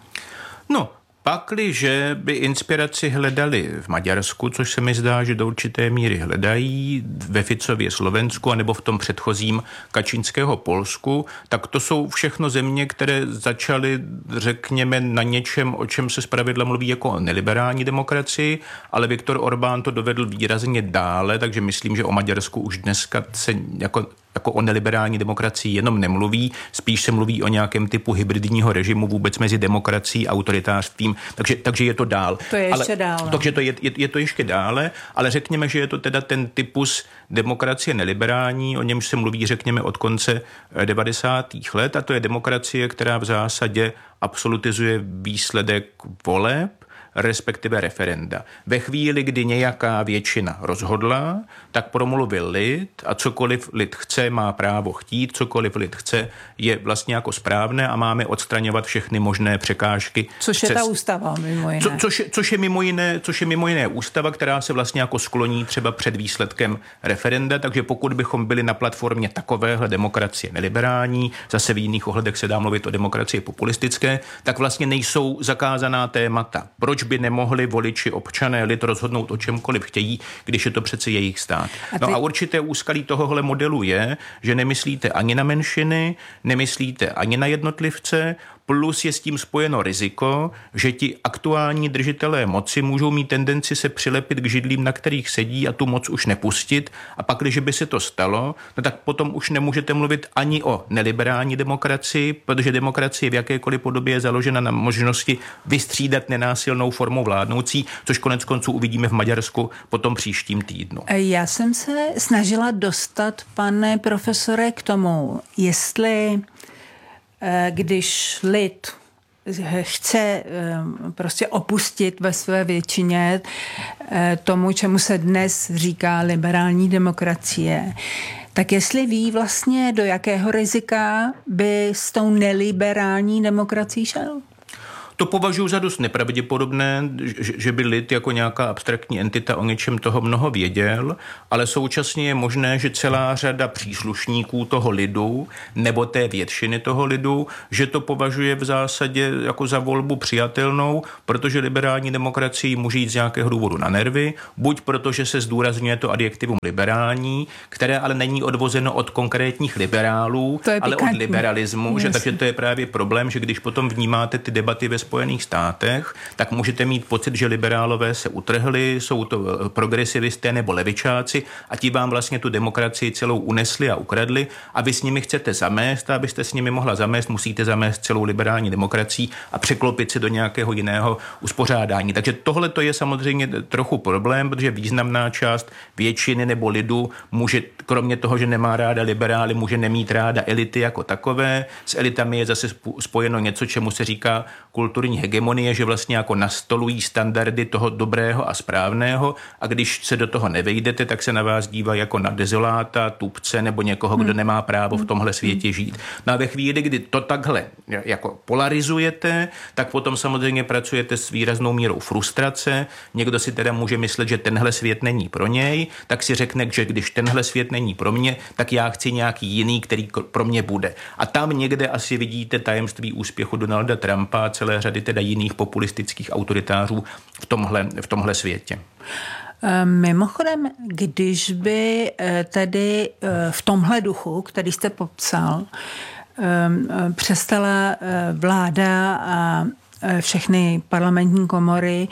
No, pakliže by inspiraci hledali v Maďarsku, což se mi zdá, že do určité míry hledají, ve Ficově Slovensku anebo v tom předchozím Kačínského Polsku, tak to jsou všechno země, které začaly, řekněme, na něčem, o čem se zpravidla mluví jako o neliberální demokracii, ale Viktor Orbán to dovedl výrazně dále, takže myslím, že o Maďarsku už dneska se jako jako o neliberální demokracii jenom nemluví, spíš se mluví o nějakém typu hybridního režimu vůbec mezi demokracií a autoritářstvím, takže, takže je to dál. To je ještě dále. Takže to je, je, je to ještě dále, ale řekněme, že je to teda ten typus demokracie neliberální, o němž se mluví, řekněme, od konce devadesátých let a to je demokracie, která v zásadě absolutizuje výsledek voleb, respektive referenda. Ve chvíli, kdy nějaká většina rozhodla, tak promluvil lid a cokoliv lid chce, má právo chtít, cokoliv lid chce, je vlastně jako správné a máme odstraňovat všechny možné překážky. Což je ta ústava, mimo jiné. Co, což, což, je mimo jiné, což je mimo jiné ústava, která se vlastně jako skloní třeba před výsledkem referenda, takže pokud bychom byli na platformě takovéhle demokracie neliberální, zase v jiných ohledech se dá mluvit o demokracii populistické, tak vlastně nejsou zakázaná témata. Proč by nemohli voliči, občané, lid rozhodnout o čemkoliv chtějí, když je to přece jejich stát. A ty... No a určité úskalí tohohle modelu je, že nemyslíte ani na menšiny, nemyslíte ani na jednotlivce, plus je s tím spojeno riziko, že ti aktuální držitelé moci můžou mít tendenci se přilepit k židlím, na kterých sedí a tu moc už nepustit. A pak, když by se to stalo, no tak potom už nemůžete mluvit ani o neliberální demokracii, protože demokracie v jakékoliv podobě je založena na možnosti vystřídat nenásilnou formou vládnoucí, což konec konců uvidíme v Maďarsku po tom příštím týdnu. Já jsem se snažila dostat, pane profesore, k tomu, jestli když lid chce prostě opustit ve své většině tomu, čemu se dnes říká liberální demokracie, tak jestli ví vlastně, do jakého rizika by s tou neliberální demokracií šel? To považuji za dost nepravděpodobné, že by lid jako nějaká abstraktní entita o něčem toho mnoho věděl, ale současně je možné, že celá řada příslušníků toho lidu nebo té většiny toho lidu, že to považuje v zásadě jako za volbu přijatelnou, protože liberální demokracii může jít z nějakého důvodu na nervy, buď protože se zdůrazňuje to adjektivum liberální, které ale není odvozeno od konkrétních liberálů, ale od liberalismu, že, takže to je právě problém, že když potom vnímáte ty debaty ve Spojených státech, tak můžete mít pocit, že liberálové se utrhli, jsou to progresivisté nebo levičáci a ti vám vlastně tu demokracii celou unesli a ukradli a vy s nimi chcete zamést a abyste s nimi mohla zamést, musíte zamést celou liberální demokracii a překlopit se do nějakého jiného uspořádání. Takže tohle to je samozřejmě trochu problém, protože významná část většiny nebo lidu může, kromě toho, že nemá ráda liberály, může nemít ráda elity jako takové. S elitami je zase spojeno něco, čemu se říká kulturní hegemonie, že vlastně jako nastolují standardy toho dobrého a správného a když se do toho nevejdete, tak se na vás dívají jako na dezoláta, tupce nebo někoho, kdo nemá právo v tomhle světě žít. No a ve chvíli, kdy to takhle jako polarizujete, tak potom samozřejmě pracujete s výraznou mírou frustrace. Někdo si teda může myslet, že tenhle svět není pro něj, tak si řekne, že když tenhle svět není pro mě, tak já chci nějaký jiný, který pro mě bude. A tam někde asi vidíte tajemství úspěchu Donalda Trumpa a celé řady teda jiných populistických autoritářů v tomhle, v tomhle světě. Mimochodem, když by tedy v tomhle duchu, který jste popsal, přestala vláda a všechny parlamentní komory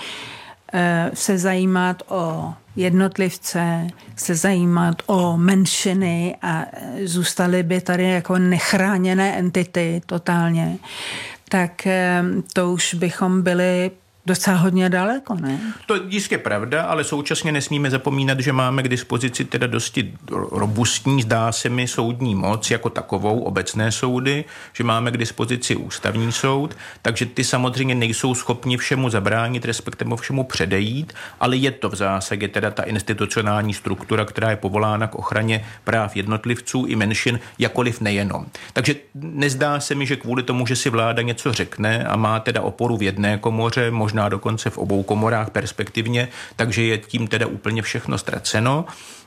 se zajímat o jednotlivce, se zajímat o menšiny a zůstaly by tady jako nechráněné entity totálně, tak to už bychom byli docela hodně daleko, ne? To je jistě pravda, ale současně nesmíme zapomínat, že máme k dispozici teda dosti robustní, zdá se mi, soudní moc jako takovou, obecné soudy, že máme k dispozici ústavní soud, takže ty samozřejmě nejsou schopni všemu zabránit, respektive všemu předejít, ale je to v zásadě teda ta institucionální struktura, která je povolána k ochraně práv jednotlivců i menšin, jakoliv nejenom. Takže nezdá se mi, že kvůli tomu, že si vláda něco řekne a má teda oporu v jedné komoře, možná dokonce v obou komorách perspektivně, takže je tím teda úplně všechno ztraceno.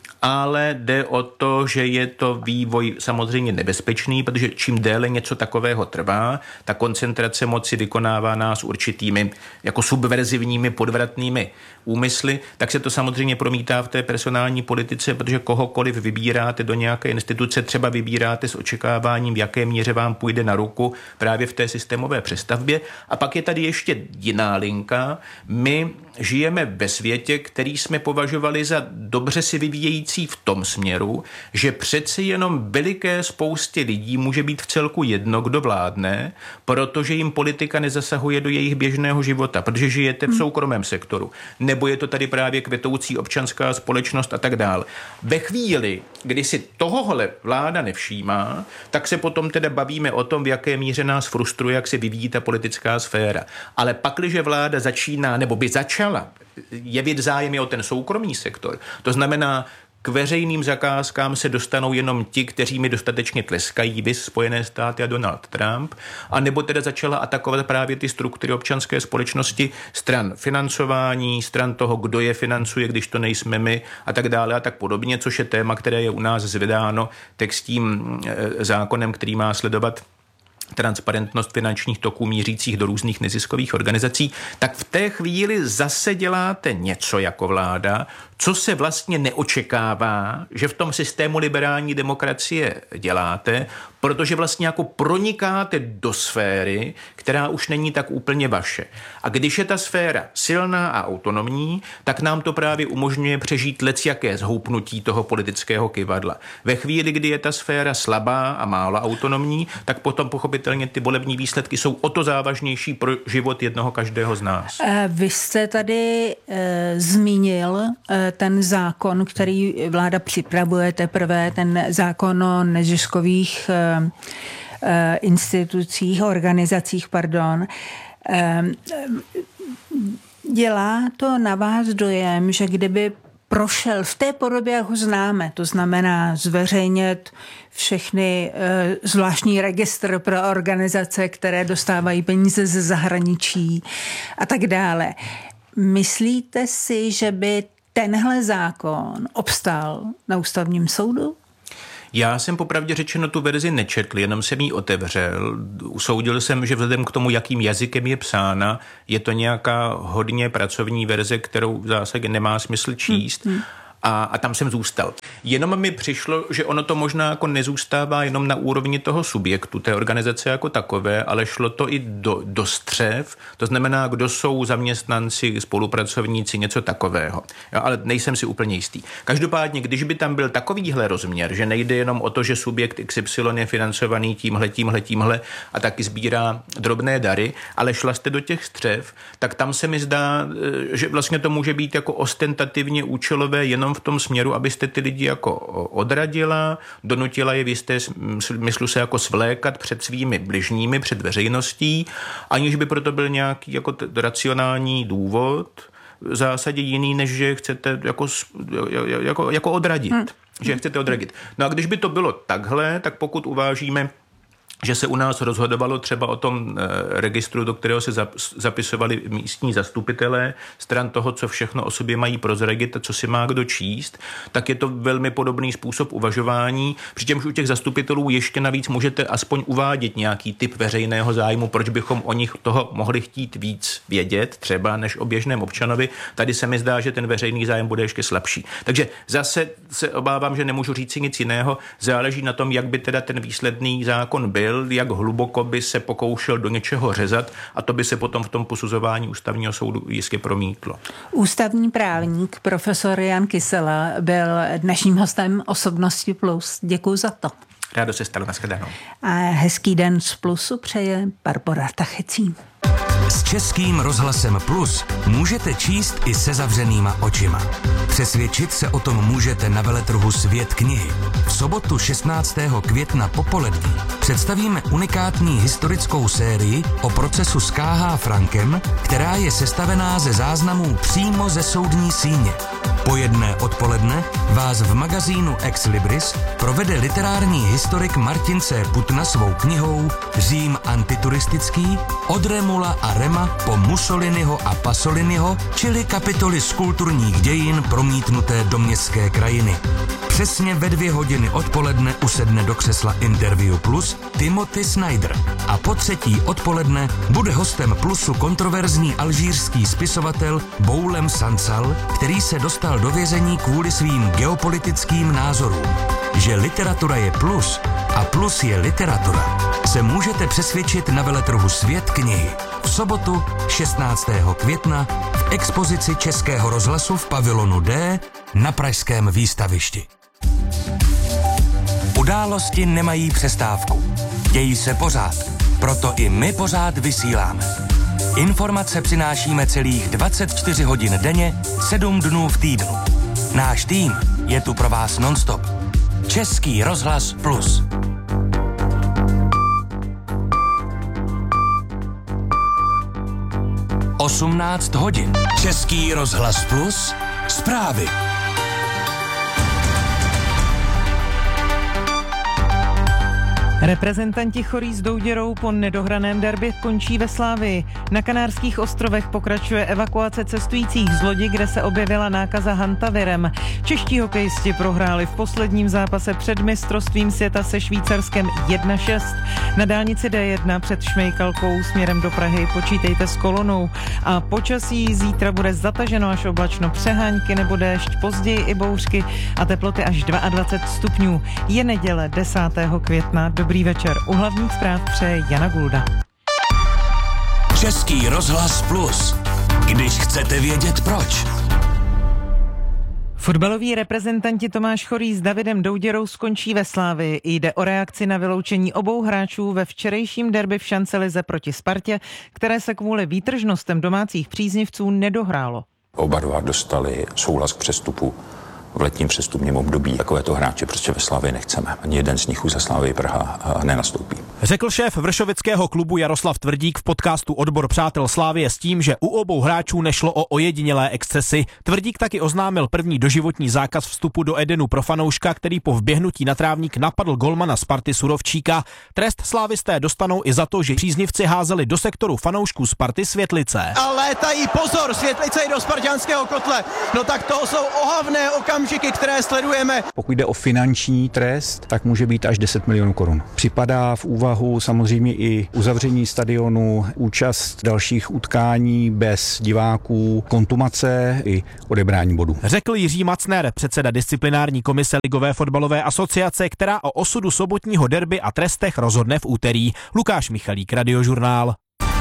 Ale jde o to, že je to vývoj samozřejmě nebezpečný, protože čím déle něco takového trvá, ta koncentrace moci vykonává nás určitými jako subverzivními, podvratnými úmysly, tak se to samozřejmě promítá v té personální politice, protože kohokoliv vybíráte do nějaké instituce, třeba vybíráte s očekáváním, v jaké míře vám půjde na ruku právě v té systémové přestavbě. A pak je tady ještě jiná linka. My žijeme ve světě, který jsme považovali za dobře si vyvíjející v tom směru, že přeci jenom veliké spoustě lidí může být v celku jedno, kdo vládne, protože jim politika nezasahuje do jejich běžného života, protože žijete v soukromém sektoru, nebo je to tady právě kvetoucí občanská společnost a tak dál. Ve chvíli, kdy si tohohle vláda nevšímá, tak se potom teda bavíme o tom, v jaké míře nás frustruje, jak se vyvíjí ta politická sféra. Ale pakliže vláda začíná, nebo by začala jevit zájem o ten soukromý sektor, to znamená, k veřejným zakázkám se dostanou jenom ti, kteří mi dostatečně tleskají, vys Spojené státy a Donald Trump, a nebo teda začala atakovat právě ty struktury občanské společnosti, stran financování, stran toho, kdo je financuje, když to nejsme my a tak dále a tak podobně, což je téma, které je u nás zvedáno textím zákonem, který má sledovat transparentnost finančních toků mířících do různých neziskových organizací, tak v té chvíli zase děláte něco jako vláda, co se vlastně neočekává, že v tom systému liberální demokracie děláte, protože vlastně jako pronikáte do sféry, která už není tak úplně vaše. A když je ta sféra silná a autonomní, tak nám to právě umožňuje přežít lecjaké zhoupnutí toho politického kyvadla. Ve chvíli, kdy je ta sféra slabá a málo autonomní, tak potom pochopitelně ty volební výsledky jsou o to závažnější pro život jednoho každého z nás. Vy jste tady e, zmínil e, ten zákon, který vláda připravuje teprve, ten zákon o neziskových e, e, institucích, organizacích, pardon. E, dělá to na vás dojem, že kdyby prošel v té podobě, jak ho známe, to znamená zveřejnit všechny e, zvláštní registr pro organizace, které dostávají peníze ze zahraničí a tak dále. Myslíte si, že by tenhle zákon obstál na ústavním soudu? Já jsem popravdě řečeno tu verzi nečetl, jenom jsem ji otevřel. Usoudil jsem, že vzhledem k tomu, jakým jazykem je psána, je to nějaká hodně pracovní verze, kterou v zásadě nemá smysl číst. Hmm. A, a tam jsem zůstal. Jenom mi přišlo, že ono to možná jako nezůstává jenom na úrovni toho subjektu, té organizace jako takové, ale šlo to i do, do střev, to znamená, kdo jsou zaměstnanci, spolupracovníci, něco takového. Jo, ale nejsem si úplně jistý. Každopádně, když by tam byl takovýhle rozměr, že nejde jenom o to, že subjekt X Y je financovaný tímhle, tímhle, tímhle a taky sbírá drobné dary, ale šla jste do těch střev, tak tam se mi zdá, že vlastně to může být jako ostentativně účelové jenom v tom směru, abyste ty lidi jako odradila, donutila je v jisté smyslu se jako svlékat před svými bližními, před veřejností, aniž by proto byl nějaký jako racionální důvod, v zásadě jiný, než že chcete jako, jako, jako odradit. Hmm. Že chcete odradit. No a když by to bylo takhle, tak pokud uvážíme, že se u nás rozhodovalo třeba o tom e, registru, do kterého se zapisovali místní zastupitelé, stran toho, co všechno o sobě mají prozradit a co si má kdo číst, tak je to velmi podobný způsob uvažování, přičemž u těch zastupitelů ještě navíc můžete aspoň uvádět nějaký typ veřejného zájmu, proč bychom o nich toho mohli chtít víc vědět, třeba než o běžném občanovi. Tady se mi zdá, že ten veřejný zájem bude ještě slabší. Takže zase se obávám, že nemůžu říct si nic jiného, záleží na tom, jak by teda ten výsledný zákon byl, jak hluboko by se pokoušel do něčeho řezat a to by se potom v tom posuzování ústavního soudu jistě promítlo. Ústavní právník profesor Jan Kysela byl dnešním hostem Osobnosti Plus. Děkuji za to. Rádo se stalo, nashledanou. A hezký den z Plusu přeje Barbora Tachecí. S Českým rozhlasem Plus můžete číst i se zavřenýma očima. Přesvědčit se o tom můžete na veletrhu Svět knihy. V sobotu šestnáctého května popolední představíme unikátní historickou sérii o procesu s K H Frankem, která je sestavená ze záznamů přímo ze soudní síně. Po jedné odpoledne vás v magazínu Ex Libris provede literární historik Martin C. Putna svou knihou Řím antituristický od Remula a Rema po Mussoliniho a Pasoliniho, čili kapitoly z kulturních dějin promítnuté do městské krajiny. Přesně ve dvě hodiny odpoledne usedne do křesla Interview Plus Timothy Snyder a po třetí odpoledne bude hostem Plusu kontroverzní alžírský spisovatel Boulem Sansal, který se dostal do vězení kvůli svým geopolitickým názorům. Že literatura je plus a plus je literatura, se můžete přesvědčit na veletrhu Svět knihy. V sobotu šestnáctého května v expozici Českého rozhlasu v pavilonu D na pražském výstavišti. Události nemají přestávku. Dějí se pořád. Proto i my pořád vysíláme. Informace přinášíme celých dvacet čtyři hodin denně, sedm dnů v týdnu. Náš tým je tu pro vás nonstop. Český rozhlas Plus. osmnáct hodin. Český rozhlas Plus. Zprávy. Reprezentanti Chorí s Douděrou po nedohraném derby končí ve Slavii. Na Kanárských ostrovech pokračuje evakuace cestujících z lodi, kde se objevila nákaza hantavirem. Čeští hokejisti prohráli v posledním zápase před mistrovstvím světa se Švýcarskem jedna šest. Na dálnici D jedna před Šmejkalkou směrem do Prahy počítejte s kolonou. A počasí zítra bude zataženo až oblačno, přehánky nebo déšť, později i bouřky a teploty až dvacet dva stupňů. Je neděle desátého května. Dobrý večer. U hlavních zpráv přeje Jana Gulda. Český rozhlas Plus. Když chcete vědět proč. Fotbaloví reprezentanti Tomáš Chorý s Davidem Douděrou skončí ve Slavii. Jde o reakci na vyloučení obou hráčů ve včerejším derby v Šancelize proti Spartě, které se kvůli výtržnostem domácích příznivců nedohrálo. Oba dva dostali souhlas k přestupu v letním přestupním období. Takovéto hráče prostě ve Slavii nechceme. Ani jeden z nich už za Slavii Praha nenastoupí. Řekl šéf vršovického klubu Jaroslav Tvrdík v podcastu Odbor přátel Slávie s tím, že u obou hráčů nešlo o ojedinělé excesy. Tvrdík taky oznámil první doživotní zákaz vstupu do Edenu pro fanouška, který po vběhnutí na trávník napadl golmana Sparty Surovčíka. Trest slávisté dostanou i za to, že příznivci házeli do sektoru fanoušků Sparty světlice. A létají, pozor, světlice i do spartanského kotle. No tak to jsou ohavné okamžiky, které sledujeme. Pokud jde o finanční trest, tak může být až deset milionů korun. Připadá v úvahu samozřejmě i uzavření stadionu, účast dalších utkání bez diváků, kontumace i odebrání bodů. Řekl Jiří Macner, předseda disciplinární komise Ligové fotbalové asociace, která o osudu sobotního derby a trestech rozhodne v úterý. Lukáš Michalík, Radiožurnál.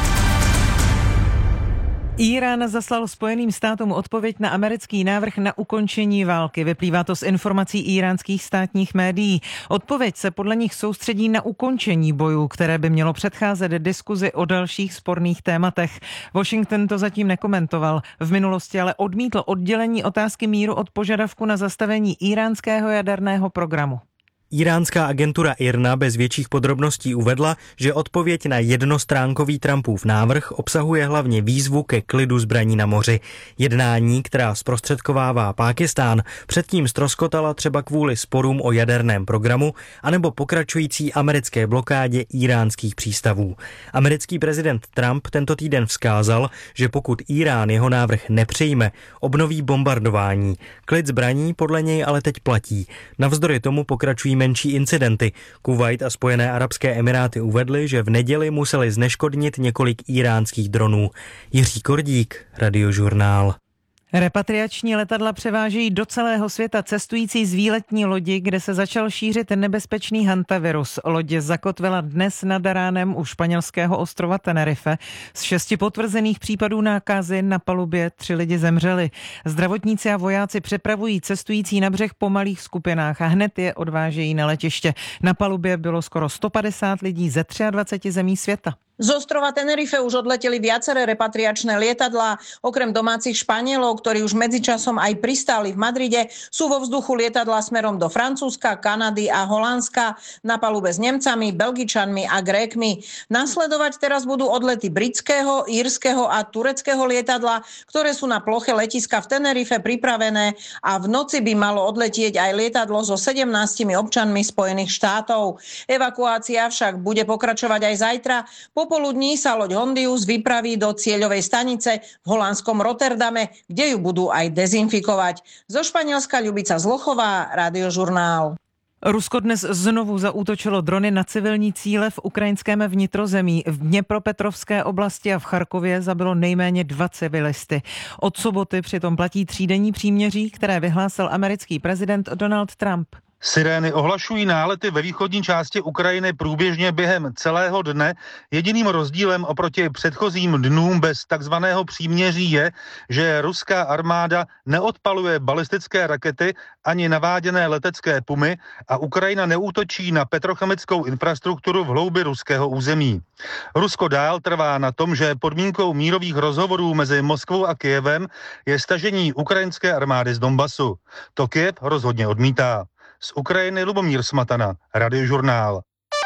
Írán zaslal Spojeným státům odpověď na americký návrh na ukončení války. Vyplývá to z informací íránských státních médií. Odpověď se podle nich soustředí na ukončení bojů, které by mělo předcházet diskuzi o dalších sporných tématech. Washington to zatím nekomentoval. V minulosti ale odmítl oddělení otázky míru od požadavku na zastavení íránského jaderného programu. Iránská agentura I R N A bez větších podrobností uvedla, že odpověď na jednostránkový Trumpův návrh obsahuje hlavně výzvu ke klidu zbraní na moři. Jednání, která zprostředkovává Pákistán, předtím ztroskotala třeba kvůli sporům o jaderném programu anebo pokračující americké blokádě íránských přístavů. Americký prezident Trump tento týden vzkázal, že pokud Irán jeho návrh nepřijme, obnoví bombardování. Klid zbraní podle něj ale teď platí. Navzdory tomu pokračují menší incidenty. Kuvajt a Spojené arabské emiráty uvedly, že v neděli museli zneškodnit několik íránských dronů. Jiří Kordík, Radiožurnál. Repatriační letadla převážejí do celého světa cestující z výletní lodi, kde se začal šířit nebezpečný hantavirus. Lodě zakotvila dnes nad ránem u španělského ostrova Tenerife. Z šesti potvrzených případů nákazy na palubě tři lidi zemřeli. Zdravotníci a vojáci přepravují cestující na břeh po malých skupinách a hned je odvážejí na letiště. Na palubě bylo skoro sto padesát lidí ze dvaceti třech zemí světa. Z ostrova Tenerife už odleteli viaceré repatriačné lietadlá. Okrem domácich Španielov, ktorí už medzičasom aj pristáli v Madride, sú vo vzduchu lietadlá smerom do Francúzska, Kanady a Holandska. Na palube s Nemcami, Belgičanmi a Grékmi. Nasledovať teraz budú odlety britského, írskeho a tureckého lietadla, ktoré sú na ploche letiska v Tenerife pripravené a v noci by malo odletieť aj lietadlo so sedemnástimi občanmi Spojených štátov. Evakuácia však bude pokračovať aj zajtra. Popoludní sa loď Hondius vypraví do cieľovej stanice v holandskom Rotterdame, kde ju budú aj dezinfikovať. Zo Španielska Ľubica Zlochová, Radiožurnál. Rusko dnes znovu zaútočilo drony na civilní cíle v ukrajinském vnitrozemí. V Dněpropetrovské oblasti a v Charkově zabilo nejméně dva civilisty. Od soboty přitom platí třídenní příměří, které vyhlásil americký prezident Donald Trump. Sirény ohlašují nálety ve východní části Ukrajiny průběžně během celého dne. Jediným rozdílem oproti předchozím dnům bez takzvaného příměří je, že ruská armáda neodpaluje balistické rakety ani naváděné letecké pumy a Ukrajina neútočí na petrochemickou infrastrukturu v hloubi ruského území. Rusko dál trvá na tom, že podmínkou mírových rozhovorů mezi Moskvou a Kyjevem je stažení ukrajinské armády z Donbasu. To Kyjev rozhodně odmítá. Z Ukrajiny Lubomír Smatana, Radiožurnál.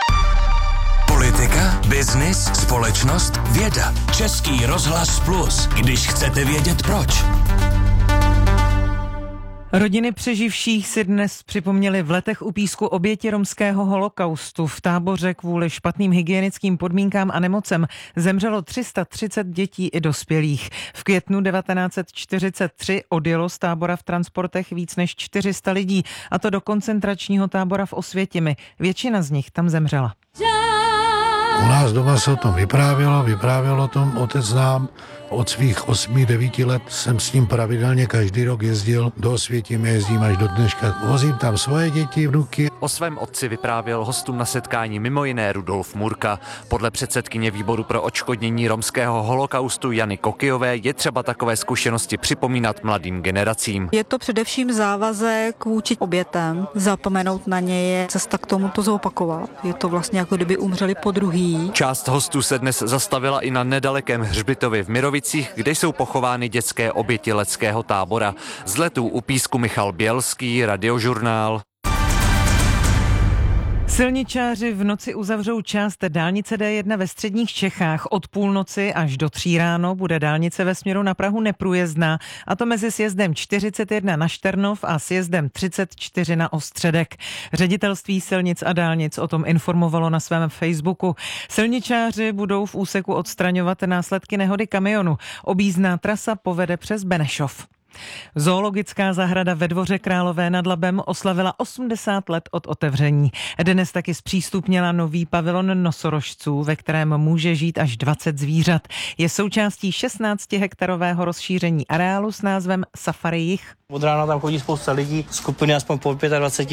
Politika, biznis, společnost, věda. Český rozhlas Plus, když chcete vědět proč. Rodiny přeživších si dnes připomněly v Letech u Písku oběti romského holokaustu. V táboře kvůli špatným hygienickým podmínkám a nemocem zemřelo tři sta třicet dětí i dospělých. V květnu devatenáct set čtyřicet tři odjelo z tábora v transportech víc než čtyři sta lidí, a to do koncentračního tábora v Osvětimi. Většina z nich tam zemřela. U nás doma se o tom vyprávělo, vyprávělo o tom otec nám. Od svých osmi devíti let jsem s ním pravidelně každý rok jezdil do Osvětimi, jezdím až do dneška. Vozím tam svoje děti, vnuky. O svém otci vyprávěl hostům na setkání mimo jiné Rudolf Murka. Podle předsedkyně výboru pro odškodnění romského holokaustu Jany Kokyové je třeba takové zkušenosti připomínat mladým generacím. Je to především závazek vůči obětem, zapomenout na ně je cesta k tomu to zopakovat. Je to vlastně jako kdyby umřeli po druhý. Část hostů se dnes zastavila i na nedalekém hřbitově v Mirovicích, kde jsou pochovány dětské oběti leteckého tábora. Z Letů u Písku Michal Bělský, Radiožurnál. Silničáři v noci uzavřou část dálnice D jedna ve středních Čechách. Od půlnoci až do tří ráno bude dálnice ve směru na Prahu neprůjezdná, a to mezi sjezdem čtyřicet jedna na Šternov a sjezdem třicet čtyři na Ostředek. Ředitelství silnic a dálnic o tom informovalo na svém Facebooku. Silničáři budou v úseku odstraňovat následky nehody kamionu. Objízdná trasa povede přes Benešov. Zoologická zahrada ve Dvoře Králové nad Labem oslavila osmdesát let od otevření. Dnes taky zpřístupnila nový pavilon nosorožců, ve kterém může žít až dvacet zvířat. Je součástí šestnáctihektarového rozšíření areálu s názvem Safari Jih. Od rána tam chodí spousta lidí, skupiny aspoň po dvacet pět